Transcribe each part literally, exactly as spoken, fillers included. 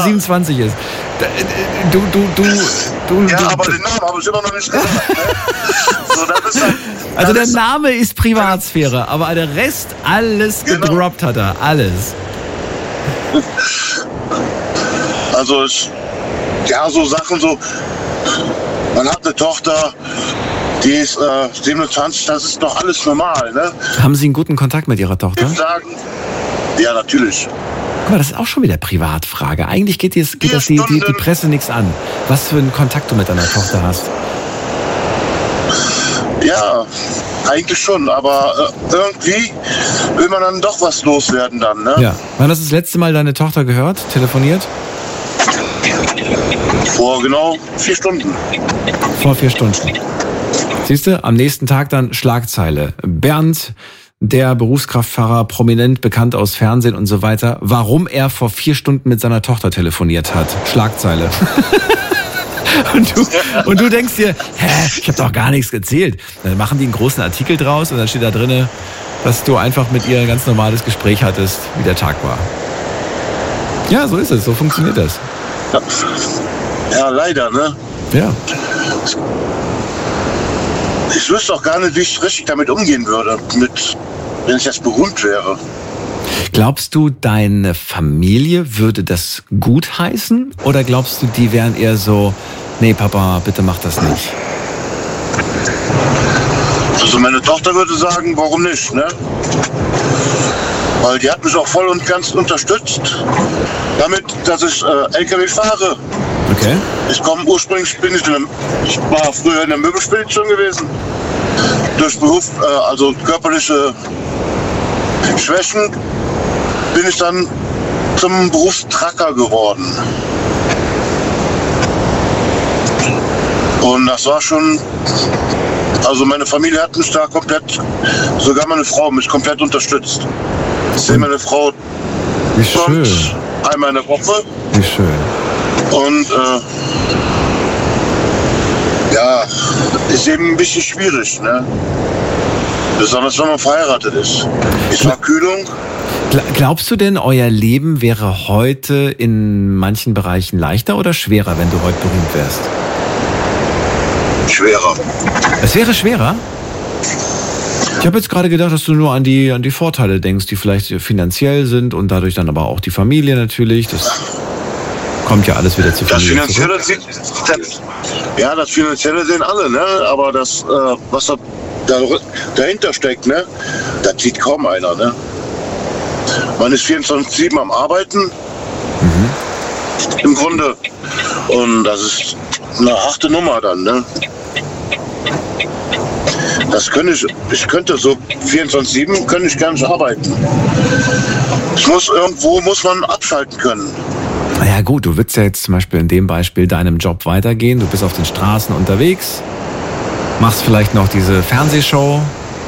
siebenundzwanzig ist. Du, du, du, du. Ja, du, aber du. den Namen habe ich immer noch nicht gesagt. Ne? So, das ist halt, Also der ist, Name ist Privatsphäre, aber der Rest, alles Genau. gedroppt hat er. Alles. Also, ich, ja, so Sachen so. Man hat eine Tochter, die ist äh, siebenundzwanzig, das ist doch alles normal, ne? Haben Sie einen guten Kontakt mit Ihrer Tochter? Ich sagen, ja, natürlich. Guck mal, das ist auch schon wieder Privatfrage. Eigentlich geht, dies, geht Vier das die, die, die Stunden. Presse nichts an. Was für einen Kontakt du mit deiner Tochter hast. Ja, eigentlich schon, aber äh, irgendwie will man dann doch was loswerden dann, ne? Ja. Wann hast du das letzte Mal deine Tochter gehört, telefoniert? Vor genau vier Stunden. Vor vier Stunden. Siehst du, am nächsten Tag dann Schlagzeile. Bernd, der Berufskraftfahrer, prominent bekannt aus Fernsehen und so weiter, warum er vor vier Stunden mit seiner Tochter telefoniert hat. Schlagzeile. Und du, und du denkst dir, hä, ich habe doch gar nichts gezählt. Dann machen die einen großen Artikel draus und dann steht da drin, dass du einfach mit ihr ein ganz normales Gespräch hattest, wie der Tag war. Ja, so ist es, so funktioniert das. Ja, ja leider, ne? Ja. Ich wüsste auch gar nicht, wie ich richtig damit umgehen würde, mit, wenn ich jetzt berühmt wäre. Glaubst du, deine Familie würde das gut heißen? Oder glaubst du, die wären eher so, nee, Papa, bitte mach das nicht? Also meine Tochter würde sagen, warum nicht, ne? Weil die hat mich auch voll und ganz unterstützt, damit, dass ich äh, L K W fahre. Okay. Ich komme ursprünglich, bin ich, in der, ich war früher in der Möbelspedition gewesen. Durch Beruf, äh, also körperliche Schwächen, bin ich dann zum Berufstracker geworden. Und das war schon, also meine Familie hat mich da komplett, sogar meine Frau mich komplett unterstützt. Ich sehe meine Frau Wie schön. einmal in der Woche. Wie schön. Und äh, ja, ist eben ein bisschen schwierig, ne? Besonders wenn man verheiratet ist. Ich war Kühlung. Glaubst du denn, euer Leben wäre heute in manchen Bereichen leichter oder schwerer, wenn du heute berühmt wärst? Schwerer. Es wäre schwerer? Ich habe jetzt gerade gedacht, dass du nur an die, an die Vorteile denkst, die vielleicht finanziell sind und dadurch dann aber auch die Familie natürlich. Das kommt ja alles wieder zu Das Familie Finanzielle sieht, ja, das Finanzielle sehen alle, ne? Aber das, äh, was da, da dahinter steckt, ne? Das sieht kaum einer, ne? Man ist vierundzwanzig sieben am Arbeiten. Mhm. Im Grunde. Und das ist eine harte Nummer dann, ne? Das könnte ich, ich könnte so vierundzwanzig sieben könnte ich gar nicht arbeiten. Ich muss, irgendwo muss man abschalten können. Naja gut, du würdest ja jetzt zum Beispiel in dem Beispiel deinem Job weitergehen. Du bist auf den Straßen unterwegs, machst vielleicht noch diese Fernsehshow.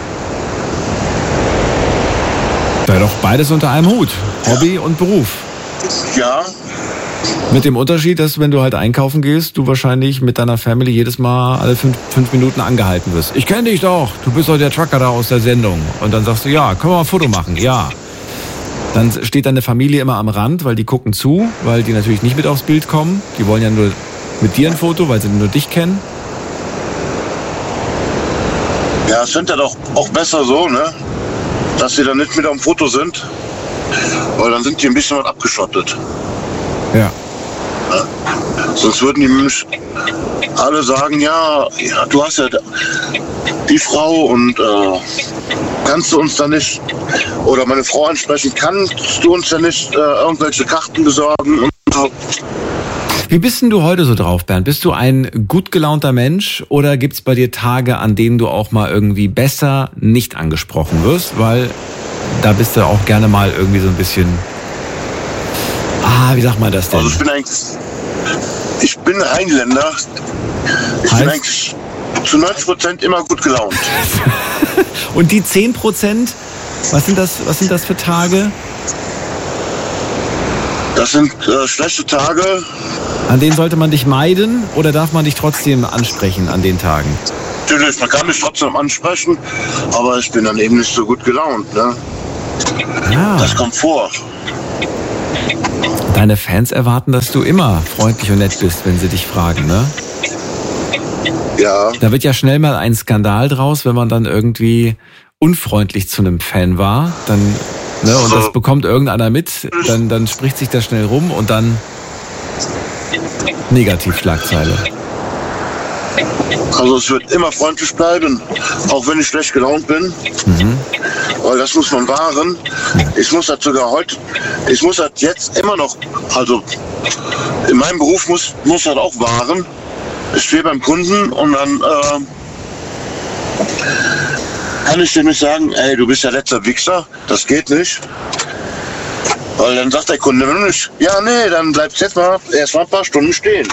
Da doch beides unter einem Hut. Hobby und Beruf. Ja. Mit dem Unterschied, dass wenn du halt einkaufen gehst, du wahrscheinlich mit deiner Family jedes Mal alle fünf, fünf Minuten angehalten wirst. Ich kenne dich doch, du bist doch der Trucker da aus der Sendung. Und dann sagst du, ja, können wir mal ein Foto machen? Ja. Dann steht deine Familie immer am Rand, weil die gucken zu, weil die natürlich nicht mit aufs Bild kommen. Die wollen ja nur mit dir ein Foto, weil sie nur dich kennen. Ja, es finde ja doch auch besser so, ne? Dass sie dann nicht mit am Foto sind. Weil dann sind die ein bisschen was abgeschottet. Ja. Ja. Sonst würden die nämlich alle sagen, ja, ja, du hast ja die Frau und äh, kannst du uns da nicht, oder meine Frau ansprechen, kannst du uns ja nicht äh, irgendwelche Karten besorgen und so. Wie bist denn du heute so drauf, Bernd? Bist du ein gut gelaunter Mensch oder gibt es bei dir Tage, an denen du auch mal irgendwie besser nicht angesprochen wirst? Weil da bist du auch gerne mal irgendwie so ein bisschen, ah, wie sagt man das denn? Also ich bin eigentlich, ich bin Rheinländer. Ich heißt? bin eigentlich zu neunzig Prozent immer gut gelaunt. Und die zehn Prozent, was sind das, was sind das für Tage? Das sind äh, schlechte Tage. An denen sollte man dich meiden oder darf man dich trotzdem ansprechen an den Tagen? Natürlich, man kann mich trotzdem ansprechen, aber ich bin dann eben nicht so gut gelaunt, ne? Ja. Das kommt vor. Deine Fans erwarten, dass du immer freundlich und nett bist, wenn sie dich fragen, ne? Ja. Da wird ja schnell mal ein Skandal draus, wenn man dann irgendwie unfreundlich zu einem Fan war, dann, ne, und das bekommt irgendeiner mit, dann, dann spricht sich das schnell rum und dann Negativschlagzeile. Also es wird immer freundlich bleiben, auch wenn ich schlecht gelaunt bin. Mhm. Weil das muss man wahren. Ich muss das sogar heute, ich muss das jetzt immer noch, also in meinem Beruf muss, muss das auch wahren. Ich stehe beim Kunden und dann äh, kann ich dem nicht sagen, ey, du bist ja letzter Wichser, das geht nicht. Weil dann sagt der Kunde nicht, ja nee, dann bleibst jetzt mal erst mal ein paar Stunden stehen.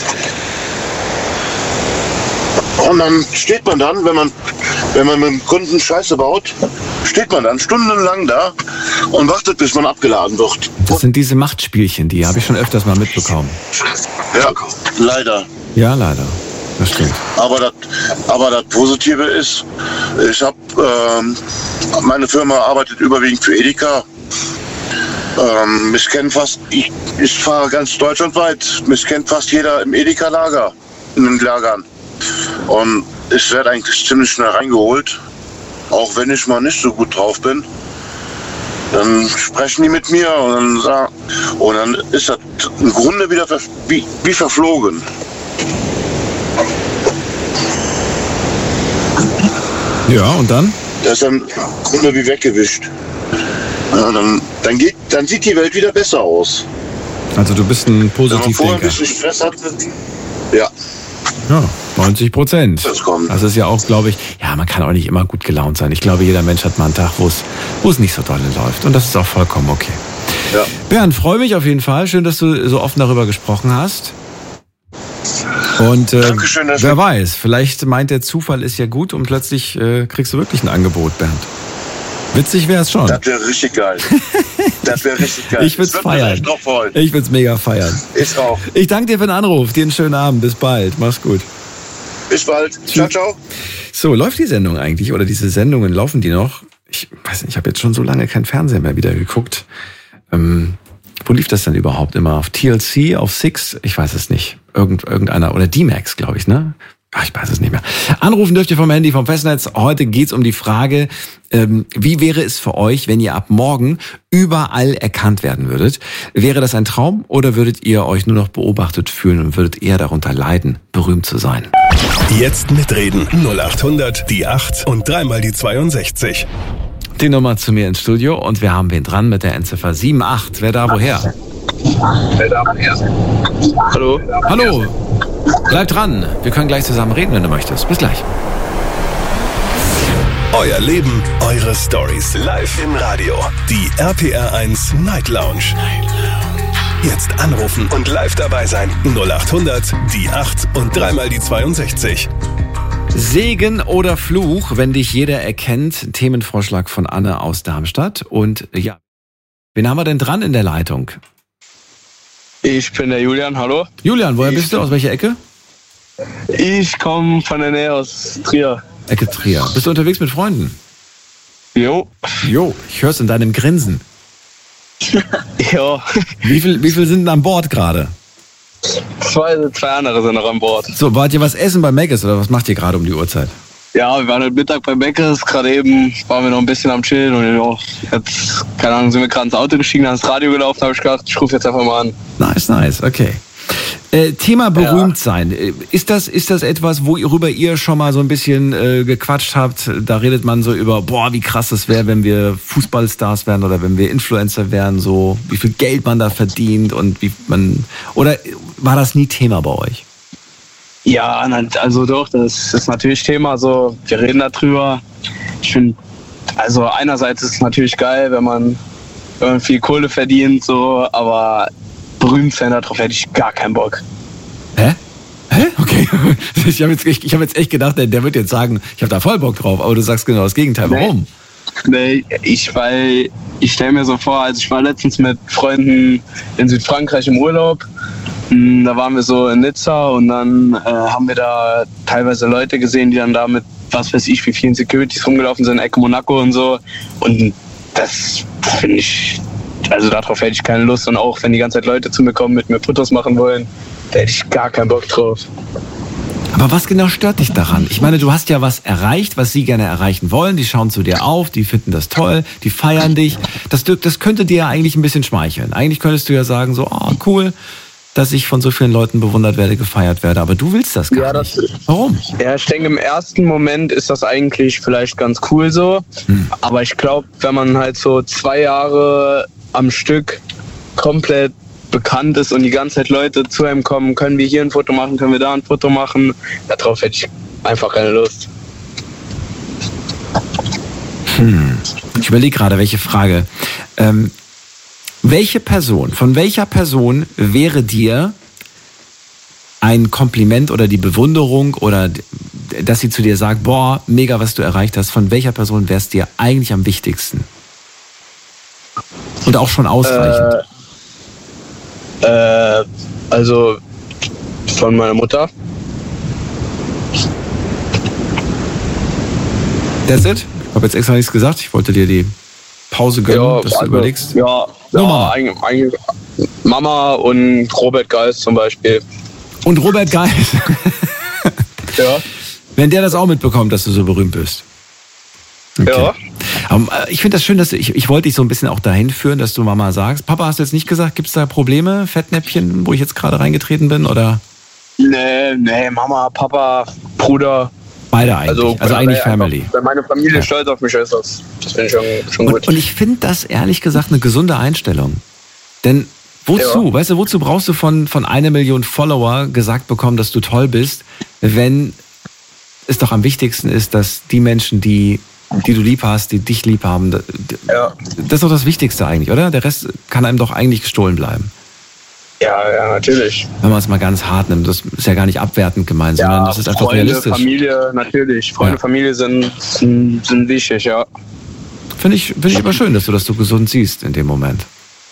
Und dann steht man dann, wenn man, wenn man mit dem Kunden Scheiße baut, steht man dann stundenlang da und wartet, bis man abgeladen wird. Das sind diese Machtspielchen, die habe ich schon öfters mal mitbekommen. Ja, leider. Ja, leider. Das stimmt. Aber das, aber das Positive ist, ich habe, ähm, meine Firma arbeitet überwiegend für Edeka. Ähm, mich kennt fast, ich, ich fahre ganz deutschlandweit, mich kennt fast jeder im Edeka-Lager, in den Lagern. Und ich werde eigentlich ziemlich schnell reingeholt, auch wenn ich mal nicht so gut drauf bin. Dann sprechen die mit mir und dann, sagen, und dann ist das im Grunde wieder wie, wie verflogen. Ja, und dann? Das ist dann im Grunde wie weggewischt. Ja, dann, dann, geht, dann sieht die Welt wieder besser aus. Also du bist ein Positivdenker. Wenn man vorher ein bisschen Stress hatte, ja. Ja, neunzig Prozent. Das kommt. Das ist ja auch, glaube ich, ja, man kann auch nicht immer gut gelaunt sein. Ich glaube, jeder Mensch hat mal einen Tag, wo es, wo es nicht so doll läuft. Und das ist auch vollkommen okay. Ja. Bernd, freue mich auf jeden Fall. Schön, dass du so offen darüber gesprochen hast. Und äh, Dankeschön, wer weiß, vielleicht meint der Zufall ist ja gut und plötzlich äh, kriegst du wirklich ein Angebot, Bernd. Witzig wäre es schon. Das wäre richtig geil. Das wäre richtig geil. Ich würde es feiern. Ich würde es mega feiern. Ich auch. Ich danke dir für den Anruf. Dir einen schönen Abend. Bis bald. Mach's gut. Bis bald. Ciao, ciao. So, läuft die Sendung eigentlich? Oder diese Sendungen, laufen die noch? Ich weiß nicht, ich habe jetzt schon so lange kein Fernsehen mehr wieder geguckt. Ähm, wo lief das denn überhaupt immer? Auf T L C, auf Six? Ich weiß es nicht. Irgend, irgendeiner, oder D-Max, glaube ich, ne? Ach, ich weiß es nicht mehr. Anrufen dürft ihr vom Handy, vom Festnetz. Heute geht's um die Frage, ähm, wie wäre es für euch, wenn ihr ab morgen überall erkannt werden würdet? Wäre das ein Traum oder würdet ihr euch nur noch beobachtet fühlen und würdet eher darunter leiden, berühmt zu sein? Jetzt mitreden. null acht hundert, die acht und dreimal die zweiundsechzig. Die Nummer zu mir ins Studio und wir haben wen dran mit der Endziffer sieben acht. Wer da woher? Wer da woher? Hallo? Hallo. Bleib dran. Wir können gleich zusammen reden, wenn du möchtest. Bis gleich. Euer Leben, eure Stories. Live im Radio. Die R P R eins Night Lounge. Jetzt anrufen und live dabei sein. null acht hundert, die acht und dreimal die zweiundsechzig. Segen oder Fluch, wenn dich jeder erkennt. Themenvorschlag von Anne aus Darmstadt. Und ja, wen haben wir denn dran in der Leitung? Ich bin der Julian, hallo. Julian, woher ich bist du? Aus welcher Ecke? Ich komme von der Nähe aus Trier. Ecke Trier. Bist du unterwegs mit Freunden? Jo. Jo, ich hör's in deinem Grinsen. Ja. Wie viel, wie viel sind denn an Bord gerade? Zwei, zwei andere sind noch an Bord. So, wart ihr was essen bei Mc's oder was macht ihr gerade um die Uhrzeit? Ja, wir waren heute Mittag bei Mc's, gerade eben waren wir noch ein bisschen am Chillen und ja, jetzt, keine Ahnung, sind wir gerade ins Auto gestiegen, ans Radio gelaufen, habe ich gedacht, ich rufe jetzt einfach mal an. Nice, nice, okay. Äh, Thema berühmt sein. Ist das, ist das etwas, worüber ihr schon mal so ein bisschen äh, gequatscht habt? Da redet man so über, boah, wie krass es wäre, wenn wir Fußballstars wären oder wenn wir Influencer wären, so wie viel Geld man da verdient und wie man, oder war das nie Thema bei euch? Ja, also doch, das ist natürlich Thema, so, wir reden darüber. Ich finde, also einerseits ist es natürlich geil, wenn man, wenn man viel Kohle verdient, so, aber berühmt sein, darauf hätte ich gar keinen Bock. Hä? Hä? Okay. Ich habe jetzt, ich, ich hab jetzt echt gedacht, der, der wird jetzt sagen, ich habe da voll Bock drauf, aber du sagst genau das Gegenteil. Warum? Nee, ich, weil ich stelle mir so vor, also ich war letztens mit Freunden in Südfrankreich im Urlaub. Da waren wir so in Nizza und dann äh, haben wir da teilweise Leute gesehen, die dann da mit, was weiß ich, wie vielen Securities rumgelaufen sind, Ecke Monaco und so. Und das finde ich, also darauf hätte ich keine Lust. Und auch wenn die ganze Zeit Leute zu mir kommen, mit mir Fotos machen wollen, da hätte ich gar keinen Bock drauf. Aber was genau stört dich daran? Ich meine, du hast ja was erreicht, was sie gerne erreichen wollen. Die schauen zu dir auf, die finden das toll, die feiern dich. Das, das könnte dir ja eigentlich ein bisschen schmeicheln. Eigentlich könntest du ja sagen so, oh cool, dass ich von so vielen Leuten bewundert werde, gefeiert werde. Aber du willst das gar ja, das nicht. Warum? Ja, ich denke, im ersten Moment ist das eigentlich vielleicht ganz cool so. Hm. Aber ich glaube, wenn man halt so zwei Jahre am Stück komplett bekannt ist und die ganze Zeit Leute zu einem kommen, können wir hier ein Foto machen, können wir da ein Foto machen, darauf hätte ich einfach keine Lust. Hm. Ich überlege gerade, welche Frage. Ähm, welche Person, von welcher Person wäre dir ein Kompliment oder die Bewunderung oder dass sie zu dir sagt, boah, mega, was du erreicht hast, von welcher Person wäre es dir eigentlich am wichtigsten? Und auch schon ausreichend? Äh, Äh, also von meiner Mutter. That's it? Ich habe jetzt extra nichts gesagt. Ich wollte dir die Pause gönnen, ja, dass du also, überlegst. Ja, ja Mama. Eigentlich, eigentlich Mama und Robert Geis zum Beispiel. Und Robert Geis? Ja. Wenn der das auch mitbekommt, dass du so berühmt bist. Okay. Ja. Um, ich finde das schön, dass du, ich, ich wollte dich so ein bisschen auch dahin führen, dass du Mama sagst. Papa, hast du jetzt nicht gesagt, gibt es da Probleme, Fettnäpfchen, wo ich jetzt gerade reingetreten bin, oder? Nee, nee, Mama, Papa, Bruder. Beide eigentlich, also, also eigentlich Family. Wenn meine Familie ja. stolz auf mich ist, das, das finde ich schon, schon und, gut. Und ich finde das ehrlich gesagt eine gesunde Einstellung. Denn wozu, ja. weißt du, wozu brauchst du von, von einer Million Follower gesagt bekommen, dass du toll bist, wenn es doch am wichtigsten ist, dass die Menschen, die die du lieb hast, die dich lieb haben. Ja. Das ist doch das Wichtigste eigentlich, oder? Der Rest kann einem doch eigentlich gestohlen bleiben. Ja, ja, natürlich. Wenn man es mal ganz hart nimmt, das ist ja gar nicht abwertend gemeint, ja, sondern das ist einfach Freunde, realistisch. Familie, natürlich. Freunde, ja. Familie sind, sind, sind wichtig, ja. Finde ich, finde ich aber schön, dass du das so gesund siehst in dem Moment.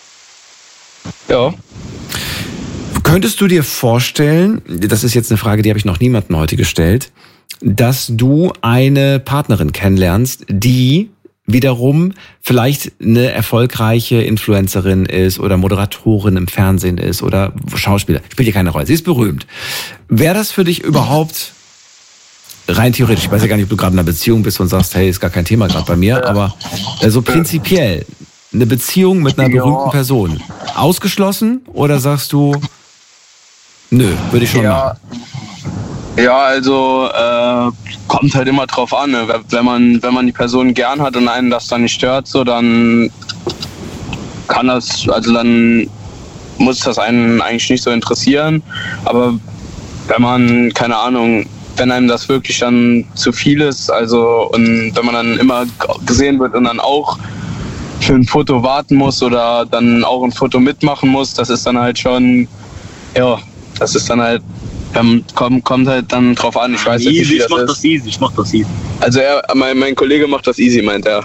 Ja. Könntest du dir vorstellen, das ist jetzt eine Frage, die habe ich noch niemandem heute gestellt, dass du eine Partnerin kennenlernst, die wiederum vielleicht eine erfolgreiche Influencerin ist oder Moderatorin im Fernsehen ist oder Schauspieler. Spielt hier keine Rolle. Sie ist berühmt. Wäre das für dich überhaupt rein theoretisch, ich weiß ja gar nicht, ob du gerade in einer Beziehung bist und sagst, hey, ist gar kein Thema gerade bei mir, aber so also prinzipiell eine Beziehung mit einer berühmten ja. Person ausgeschlossen oder sagst du, nö, würde ich schon ja. machen? Ja, also äh, kommt halt immer drauf an. Ne? Wenn man wenn man die Person gern hat und einen das dann nicht stört, so dann kann das, also dann muss das einen eigentlich nicht so interessieren. Aber wenn man, keine Ahnung, wenn einem das wirklich dann zu viel ist, also und wenn man dann immer gesehen wird und dann auch für ein Foto warten muss oder dann auch ein Foto mitmachen muss, das ist dann halt schon, ja, das ist dann halt Ähm, kommt, kommt halt dann drauf an, ich weiß easy, nicht, wie das ich mach ist. das easy, ich mach das easy. Also er, mein, mein Kollege macht das easy, meint er.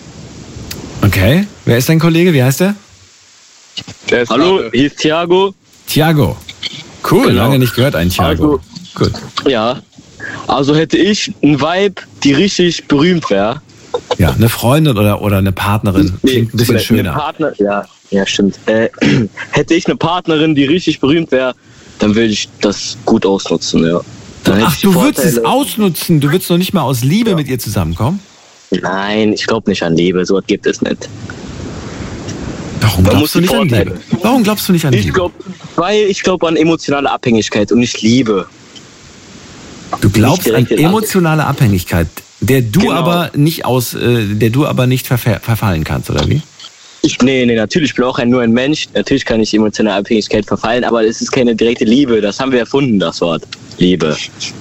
Okay, wer ist dein Kollege, wie heißt der? der ist Hallo, Marke. hier ist Thiago. Thiago. Cool, Genau. lange nicht gehört, ein Thiago. Also, Gut. Ja, also hätte ich einen Vibe, die richtig berühmt wäre. Ja, eine Freundin oder, oder eine Partnerin, klingt ein bisschen Eine schöner. Partner, ja, ja, stimmt. Äh, hätte ich eine Partnerin, die richtig berühmt wäre, dann würde ich das gut ausnutzen, ja. Dann hätte Ach, ich die du würdest es Vorteile- ausnutzen, du würdest noch nicht mal aus Liebe Ja. mit ihr zusammenkommen? Nein, ich glaube nicht an Liebe, so was gibt es nicht. Warum Man glaubst muss du die nicht an Vorteile- Liebe? Warum glaubst du nicht an Ich Liebe? glaube, weil ich glaube an emotionale Abhängigkeit und nicht Liebe. Du glaubst nicht an direkt in emotionale Abhängigkeit, der du Genau. aber nicht aus, äh, der du aber nicht verfa- verfallen kannst, oder wie? Ich, nee, nee, natürlich, ich bin auch ein, nur ein Mensch. Natürlich kann ich emotionale Abhängigkeit verfallen, aber es ist keine direkte Liebe. Das haben wir erfunden, das Wort. Liebe.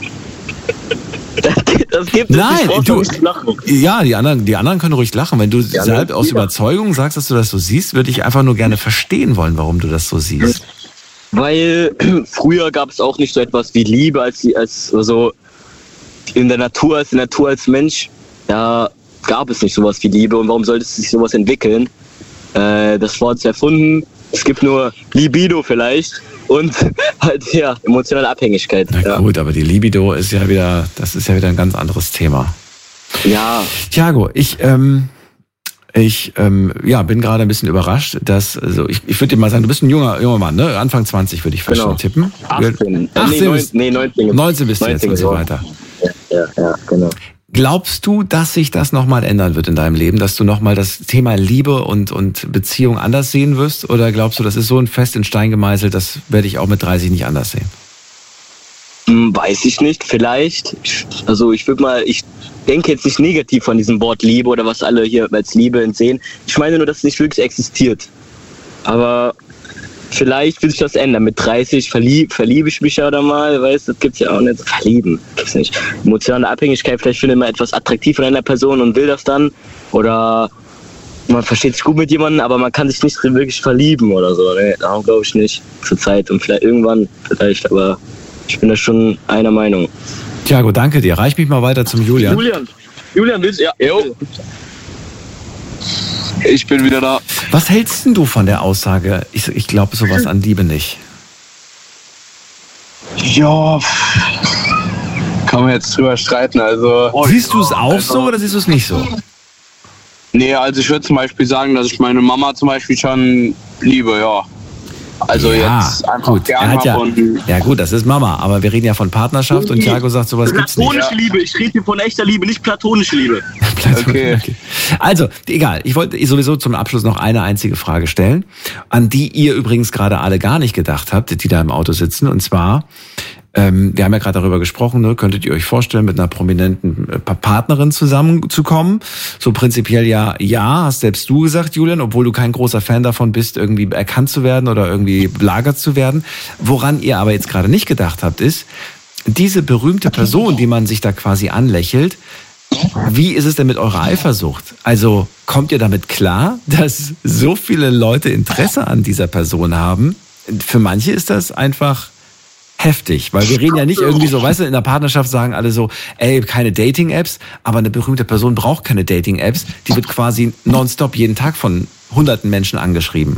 Das, das gibt es Nein, nicht. du, Nicht lachen. ja, die anderen, die anderen können ruhig lachen. Wenn du Ja, selbst aus jeder. Überzeugung sagst, dass du das so siehst, würde ich einfach nur gerne verstehen wollen, warum du das so siehst. Weil früher gab es auch nicht so etwas wie Liebe als, als so in der Natur, als in der Natur als Mensch. Da gab es nicht sowas wie Liebe. Und warum sollte es sich sowas entwickeln? Äh, das Wort ist erfunden. Es gibt nur Libido vielleicht und halt ja emotionale Abhängigkeit. Na Ja. gut, aber die Libido ist ja wieder, das ist ja wieder ein ganz anderes Thema. ja, Thiago, ich, ähm, Ich ähm, ja, bin gerade ein bisschen überrascht, dass, also ich, ich würde dir mal sagen, du bist ein junger, junger Mann, ne? Anfang zwanzig würde ich fast Genau. schon tippen. achtzehn. achtzehn nee, bist, nee, neunzehn. neunzehn bist du jetzt und so weiter. Ja, ja, ja, genau. Glaubst du, dass sich das nochmal ändern wird in deinem Leben, dass du nochmal das Thema Liebe und, und Beziehung anders sehen wirst? Oder glaubst du, das ist so ein fest in Stein gemeißelt, das werde ich auch mit dreißig nicht anders sehen? Hm, weiß ich nicht, vielleicht. Also ich würde mal, ich denke jetzt nicht negativ von diesem Wort Liebe oder was alle hier als Liebe sehen. Ich meine nur, dass es nicht wirklich existiert. Aber vielleicht wird sich das ändern. Mit dreißig verlieb, verliebe ich mich ja oder mal, weißt du, das gibt's ja auch nicht. Verlieben, gibt's nicht. Emotionale Abhängigkeit, vielleicht findet man etwas attraktiv an einer Person und will das dann. Oder man versteht sich gut mit jemandem, aber man kann sich nicht wirklich verlieben oder so. Nee, darum glaube ich nicht zur Zeit. Und vielleicht irgendwann, vielleicht, aber ich bin da schon einer Meinung. Thiago, danke dir. Reich mich mal weiter zum Julian. Julian, Julian, willst du? Ja. Jo. Ich bin wieder da. Was hältst denn du von der Aussage, ich, ich glaube sowas an Liebe nicht? Ja, kann man jetzt drüber streiten. Also Siehst du es auch so oder siehst du es nicht so? Nee, also ich würde zum Beispiel sagen, dass ich meine Mama zum Beispiel schon liebe, ja. Also ja, jetzt einfach gut. Er gerne hat ja, von... ja gut, das ist Mama, aber wir reden ja von Partnerschaft und Thiago sagt, sowas gibt's nicht. Platonische Liebe, ich rede hier von echter Liebe, nicht platonische Liebe. Okay. Okay. Also, egal, ich wollte sowieso zum Abschluss noch eine einzige Frage stellen, an die ihr übrigens gerade alle gar nicht gedacht habt, die da im Auto sitzen, und zwar, ähm, wir haben ja gerade darüber gesprochen, ne, könntet ihr euch vorstellen, mit einer prominenten äh, Partnerin zusammenzukommen? So prinzipiell ja, ja, hast selbst du gesagt, Julian, obwohl du kein großer Fan davon bist, irgendwie erkannt zu werden oder irgendwie belagert zu werden. Woran ihr aber jetzt gerade nicht gedacht habt, ist, diese berühmte Person, die man sich da quasi anlächelt, wie ist es denn mit eurer Eifersucht? Also kommt ihr damit klar, dass so viele Leute Interesse an dieser Person haben? Für manche ist das einfach heftig, weil wir reden ja nicht irgendwie so, weißt du, in der Partnerschaft sagen alle so, ey, keine Dating-Apps, aber eine berühmte Person braucht keine Dating-Apps, die wird quasi nonstop jeden Tag von hunderten Menschen angeschrieben.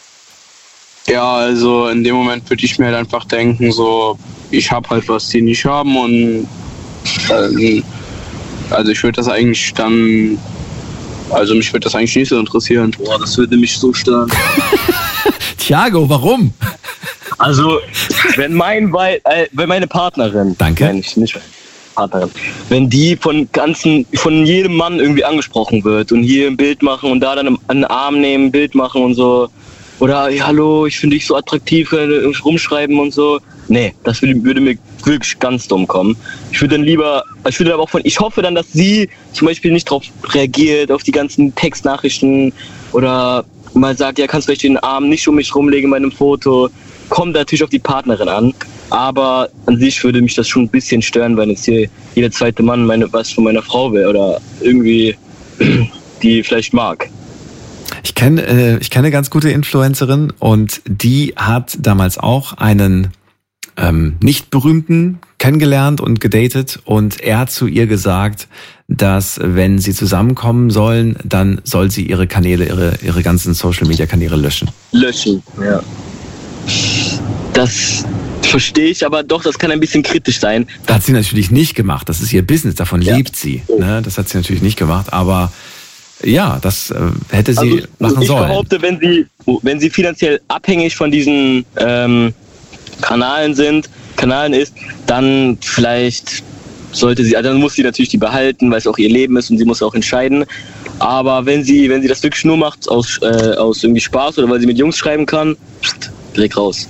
Ja, also in dem Moment würde ich mir halt einfach denken, so, ich habe halt was, die nicht haben und ähm, also ich würde das eigentlich dann, also mich würde das eigentlich nicht so interessieren. Boah, das würde mich so stören. Thiago, warum? Also, wenn mein, äh, wenn meine Partnerin, Danke. Nein, nicht, nicht Partnerin, wenn die von ganzen, von jedem Mann irgendwie angesprochen wird und hier ein Bild machen und da dann einen Arm nehmen, ein Bild machen und so, oder hey, hallo, ich finde dich so attraktiv, rumschreiben und so. Nee, das würde, würde mir wirklich ganz dumm kommen. Ich würde dann lieber, ich würde aber auch von, ich hoffe dann, dass sie zum Beispiel nicht darauf reagiert, auf die ganzen Textnachrichten oder mal sagt, ja, kannst du vielleicht den Arm nicht um mich rumlegen bei einem Foto. Kommt natürlich auf die Partnerin an, aber an sich würde mich das schon ein bisschen stören, wenn jetzt hier jeder zweite Mann meine, was von meiner Frau will oder irgendwie die vielleicht mag. Ich kenne äh, ich kenne eine ganz gute Influencerin und die hat damals auch einen ähm, nicht berühmten kennengelernt und gedatet und er hat zu ihr gesagt, dass wenn sie zusammenkommen sollen, dann soll sie ihre Kanäle, ihre ihre ganzen Social-Media-Kanäle löschen. Löschen, ja. Das verstehe ich, aber doch, das kann ein bisschen kritisch sein. Das hat sie natürlich nicht gemacht. Das ist ihr Business, davon ja. lebt sie. Ne? Das hat sie natürlich nicht gemacht, aber ja, das äh, hätte sie also, machen ich sollen. Ich behaupte, wenn sie, wenn sie finanziell abhängig von diesen ähm, Kanalen sind, Kanalen ist, dann vielleicht sollte sie, also dann muss sie natürlich die behalten, weil es auch ihr Leben ist und sie muss auch entscheiden. Aber wenn sie, wenn sie das wirklich nur macht aus, äh, aus irgendwie Spaß oder weil sie mit Jungs schreiben kann, pst, direkt raus.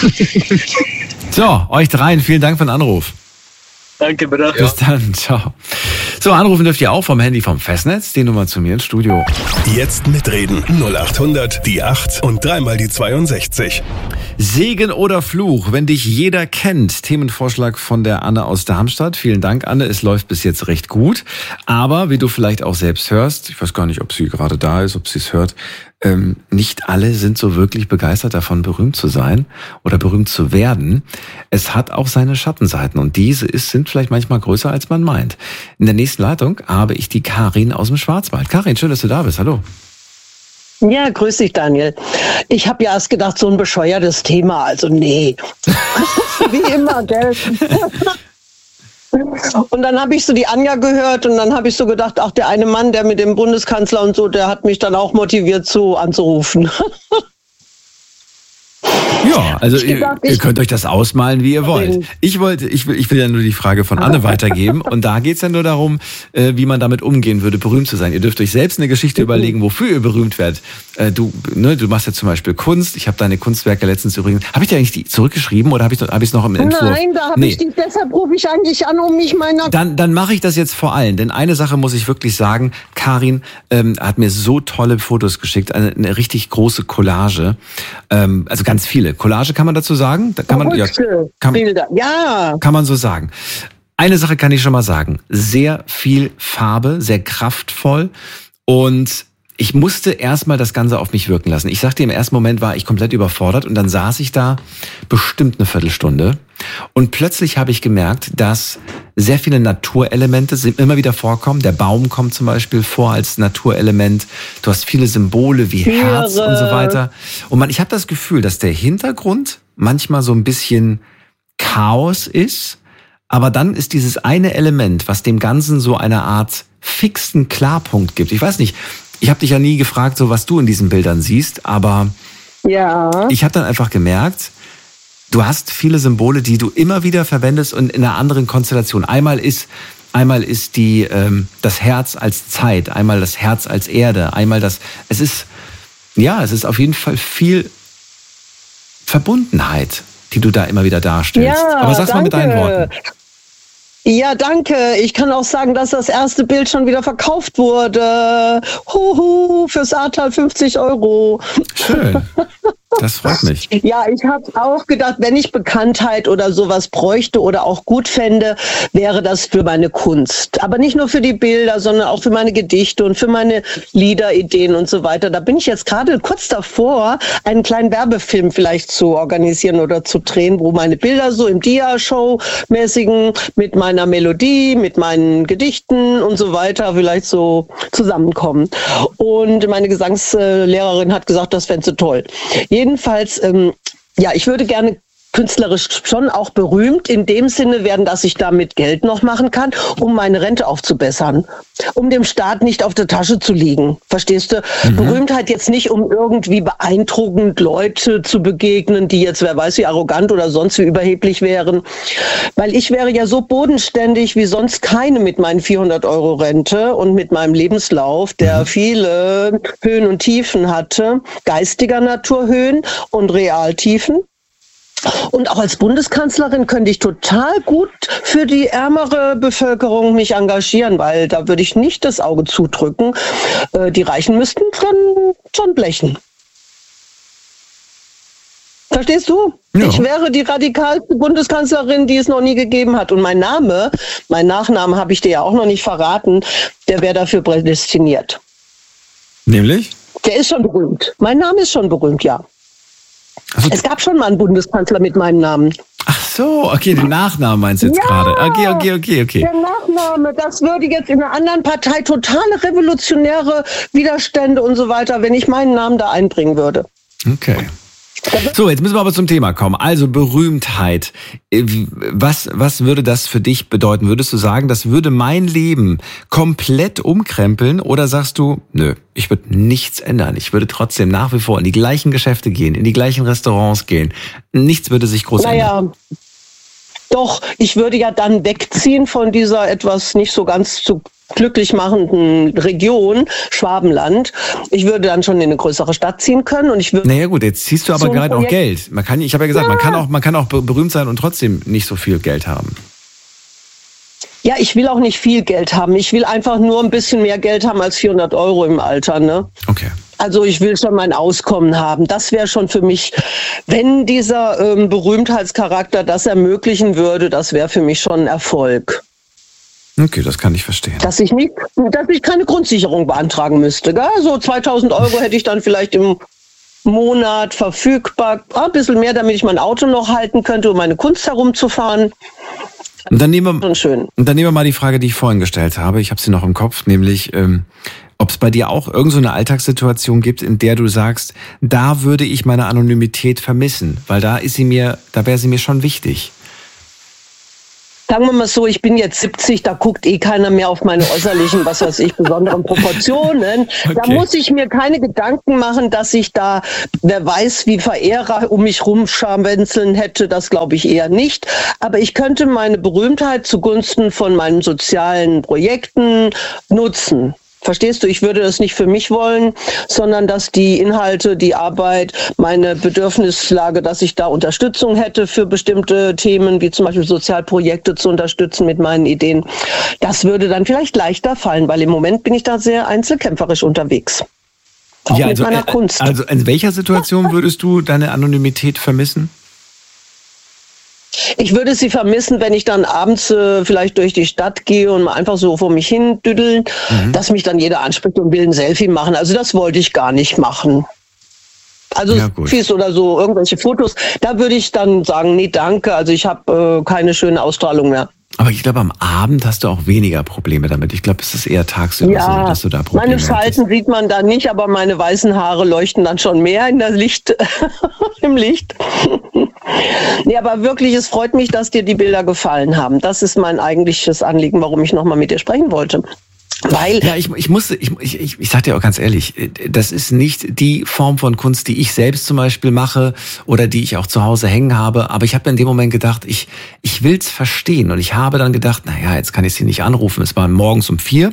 So, euch dreien, vielen Dank für den Anruf. Danke, bitte. Bis dann, ciao. So, anrufen dürft ihr auch vom Handy vom Festnetz, die Nummer zu mir ins Studio. Jetzt mitreden, null acht hundert, die acht und dreimal die zweiundsechzig. Segen oder Fluch, wenn dich jeder kennt. Themenvorschlag von der Anne aus Darmstadt. Vielen Dank, Anne. Es läuft bis jetzt recht gut. Aber wie du vielleicht auch selbst hörst, ich weiß gar nicht, ob sie gerade da ist, ob sie es hört, ähm, nicht alle sind so wirklich begeistert davon, berühmt zu sein oder berühmt zu werden. Es hat auch seine Schattenseiten und diese ist, sind vielleicht manchmal größer, als man meint. In der nächsten Leitung habe ich die Karin aus dem Schwarzwald. Karin, schön, dass du da bist. Hallo. Ja, grüß dich, Daniel. Ich habe ja erst gedacht, so ein bescheuertes Thema. Also nee, wie immer, gell? Und dann habe ich so die Anja gehört und dann habe ich so gedacht, ach, der eine Mann, der mit dem Bundeskanzler und so, der hat mich dann auch motiviert, so anzurufen. Ja, also ihr, gedacht, ihr könnt euch das ausmalen, wie ihr wollt. Ich wollte, ich will, ich will ja nur die Frage von Anne weitergeben und da geht's ja nur darum, äh, wie man damit umgehen würde, berühmt zu sein. Ihr dürft euch selbst eine Geschichte mhm. überlegen, wofür ihr berühmt werdet. Äh, du, ne, du machst ja zum Beispiel Kunst. Ich habe deine Kunstwerke letztens übrigens. Habe ich dir eigentlich die zurückgeschrieben oder habe ich habe ich es noch im Entwurf? Nein, da habe nee. ich die. Deshalb rufe ich eigentlich an, um mich meiner. Dann, dann mache ich das jetzt vor allem, denn eine Sache muss ich wirklich sagen: Karin ähm, hat mir so tolle Fotos geschickt, eine, eine richtig große Collage, ähm, also ganz viele. Collage kann man dazu sagen? Da kann man, ja, kann, Bilder. Ja. Kann man so sagen. Eine Sache kann ich schon mal sagen. Sehr viel Farbe, sehr kraftvoll und ich musste erstmal das Ganze auf mich wirken lassen. Ich sagte, im ersten Moment war ich komplett überfordert und dann saß ich da bestimmt eine Viertelstunde und plötzlich habe ich gemerkt, dass sehr viele Naturelemente immer wieder vorkommen. Der Baum kommt zum Beispiel vor als Naturelement. Du hast viele Symbole wie Tiere. Herz und so weiter. Und man, ich habe das Gefühl, dass der Hintergrund manchmal so ein bisschen Chaos ist, aber dann ist dieses eine Element, was dem Ganzen so eine Art fixen Klarpunkt gibt. Ich weiß nicht, ich habe dich ja nie gefragt, so was du in diesen Bildern siehst, aber ja. ich habe dann einfach gemerkt, du hast viele Symbole, die du immer wieder verwendest und in einer anderen Konstellation. Einmal ist, einmal ist die ähm, das Herz als Zeit, einmal das Herz als Erde, einmal das. Es ist ja, es ist auf jeden Fall viel Verbundenheit, die du da immer wieder darstellst. Ja, aber sag's danke. mal mit deinen Worten. Ja, danke. Ich kann auch sagen, dass das erste Bild schon wieder verkauft wurde. Huhu, fürs Ahrtal fünfzig Euro. Schön. Das freut mich. Ja, ich habe auch gedacht, wenn ich Bekanntheit oder sowas bräuchte oder auch gut fände, wäre das für meine Kunst. Aber nicht nur für die Bilder, sondern auch für meine Gedichte und für meine Liederideen und so weiter. Da bin ich jetzt gerade kurz davor, einen kleinen Werbefilm vielleicht zu organisieren oder zu drehen, wo meine Bilder so im Dia-Show-mäßigen mit meiner Melodie, mit meinen Gedichten und so weiter vielleicht so zusammenkommen. Und meine Gesangslehrerin hat gesagt, das fände sie toll. Jedenfalls, ähm, ja, ich würde gerne künstlerisch schon auch berühmt in dem Sinne werden, dass ich damit Geld noch machen kann, um meine Rente aufzubessern, um dem Staat nicht auf der Tasche zu liegen. Verstehst du? Mhm. Berühmtheit jetzt nicht, um irgendwie beeindruckend Leute zu begegnen, die jetzt, wer weiß wie arrogant oder sonst wie überheblich wären. Weil ich wäre ja so bodenständig wie sonst keine mit meinen vierhundert Euro Rente und mit meinem Lebenslauf, der viele Höhen und Tiefen hatte, geistiger Natur Höhen und Realtiefen. Und auch als Bundeskanzlerin könnte ich total gut für die ärmere Bevölkerung mich engagieren, weil da würde ich nicht das Auge zudrücken. Die Reichen müssten schon, schon blechen. Verstehst du? Ja. Ich wäre die radikalste Bundeskanzlerin, die es noch nie gegeben hat. Und mein Name, mein Nachname habe ich dir ja auch noch nicht verraten, der wäre dafür prädestiniert. Nämlich? Der ist schon berühmt. Mein Name ist schon berühmt, ja. Also, es gab schon mal einen Bundeskanzler mit meinem Namen. Ach so, okay, den Nachnamen meinst du jetzt ja, gerade. Okay, okay, okay, okay. Der Nachname, das würde jetzt in einer anderen Partei totale revolutionäre Widerstände und so weiter, wenn ich meinen Namen da einbringen würde. Okay. So, jetzt müssen wir aber zum Thema kommen. Also Berühmtheit. Was, was würde das für dich bedeuten? Würdest du sagen, das würde mein Leben komplett umkrempeln? Oder sagst du, nö, ich würde nichts ändern. Ich würde trotzdem nach wie vor in die gleichen Geschäfte gehen, in die gleichen Restaurants gehen. Nichts würde sich groß naja. ändern. Doch, ich würde ja dann wegziehen von dieser etwas nicht so ganz zu glücklich machenden Region, Schwabenland. Ich würde dann schon in eine größere Stadt ziehen können und ich würde. Naja gut, jetzt ziehst du aber so gerade auch Geld. Man kann, ich habe ja gesagt, ja. man kann auch, man kann auch berühmt sein und trotzdem nicht so viel Geld haben. Ja, ich will auch nicht viel Geld haben. Ich will einfach nur ein bisschen mehr Geld haben als vierhundert Euro im Alter, ne? Okay. Also ich will schon mein Auskommen haben. Das wäre schon für mich, wenn dieser ähm, Berühmtheitscharakter das ermöglichen würde, das wäre für mich schon ein Erfolg. Okay, das kann ich verstehen. Dass ich nicht, dass ich keine Grundsicherung beantragen müsste. Gell? So zweitausend Euro hätte ich dann vielleicht im Monat verfügbar. Ein bisschen mehr, damit ich mein Auto noch halten könnte, um meine Kunst herumzufahren. Und dann nehmen wir, schön. Und dann nehmen wir mal die Frage, die ich vorhin gestellt habe. Ich habe sie noch im Kopf, nämlich ähm, ob es bei dir auch irgend so eine Alltagssituation gibt, in der du sagst, da würde ich meine Anonymität vermissen, weil da ist sie mir, da wäre sie mir schon wichtig. Sagen wir mal so, ich bin jetzt siebzig, da guckt eh keiner mehr auf meine äußerlichen, was weiß ich, besonderen Proportionen. Okay. Da muss ich mir keine Gedanken machen, dass ich da, wer weiß, wie Verehrer um mich rumscharwenzeln hätte, das glaube ich eher nicht. Aber ich könnte meine Berühmtheit zugunsten von meinen sozialen Projekten nutzen. Verstehst du, ich würde das nicht für mich wollen, sondern dass die Inhalte, die Arbeit, meine Bedürfnislage, dass ich da Unterstützung hätte für bestimmte Themen, wie zum Beispiel Sozialprojekte zu unterstützen mit meinen Ideen. Das würde dann vielleicht leichter fallen, weil im Moment bin ich da sehr einzelkämpferisch unterwegs. Auch ja, mit also, meiner Kunst. Also in welcher Situation würdest du deine Anonymität vermissen? Ich würde sie vermissen, wenn ich dann abends äh, vielleicht durch die Stadt gehe und mal einfach so vor mich hin düdeln, mhm. dass mich dann jeder anspricht und will ein Selfie machen. Also das wollte ich gar nicht machen. Also ja, Selfies oder so, irgendwelche Fotos, da würde ich dann sagen, nee, danke, also ich habe äh, keine schöne Ausstrahlung mehr. Aber ich glaube, am Abend hast du auch weniger Probleme damit. Ich glaube, es ist eher tagsüber ja, so, dass du da Probleme hast. Meine Falten sieht man da nicht, aber meine weißen Haare leuchten dann schon mehr in der Licht, im Licht. Nee, aber wirklich, es freut mich, dass dir die Bilder gefallen haben. Das ist mein eigentliches Anliegen, warum ich nochmal mit dir sprechen wollte. Weil ja, ich, ich musste, ich, ich, ich sag dir auch ganz ehrlich, das ist nicht die Form von Kunst, die ich selbst zum Beispiel mache oder die ich auch zu Hause hängen habe. Aber ich habe in dem Moment gedacht, ich, ich will's verstehen. Und ich habe dann gedacht, naja, jetzt kann ich sie nicht anrufen. Es war morgens um vier.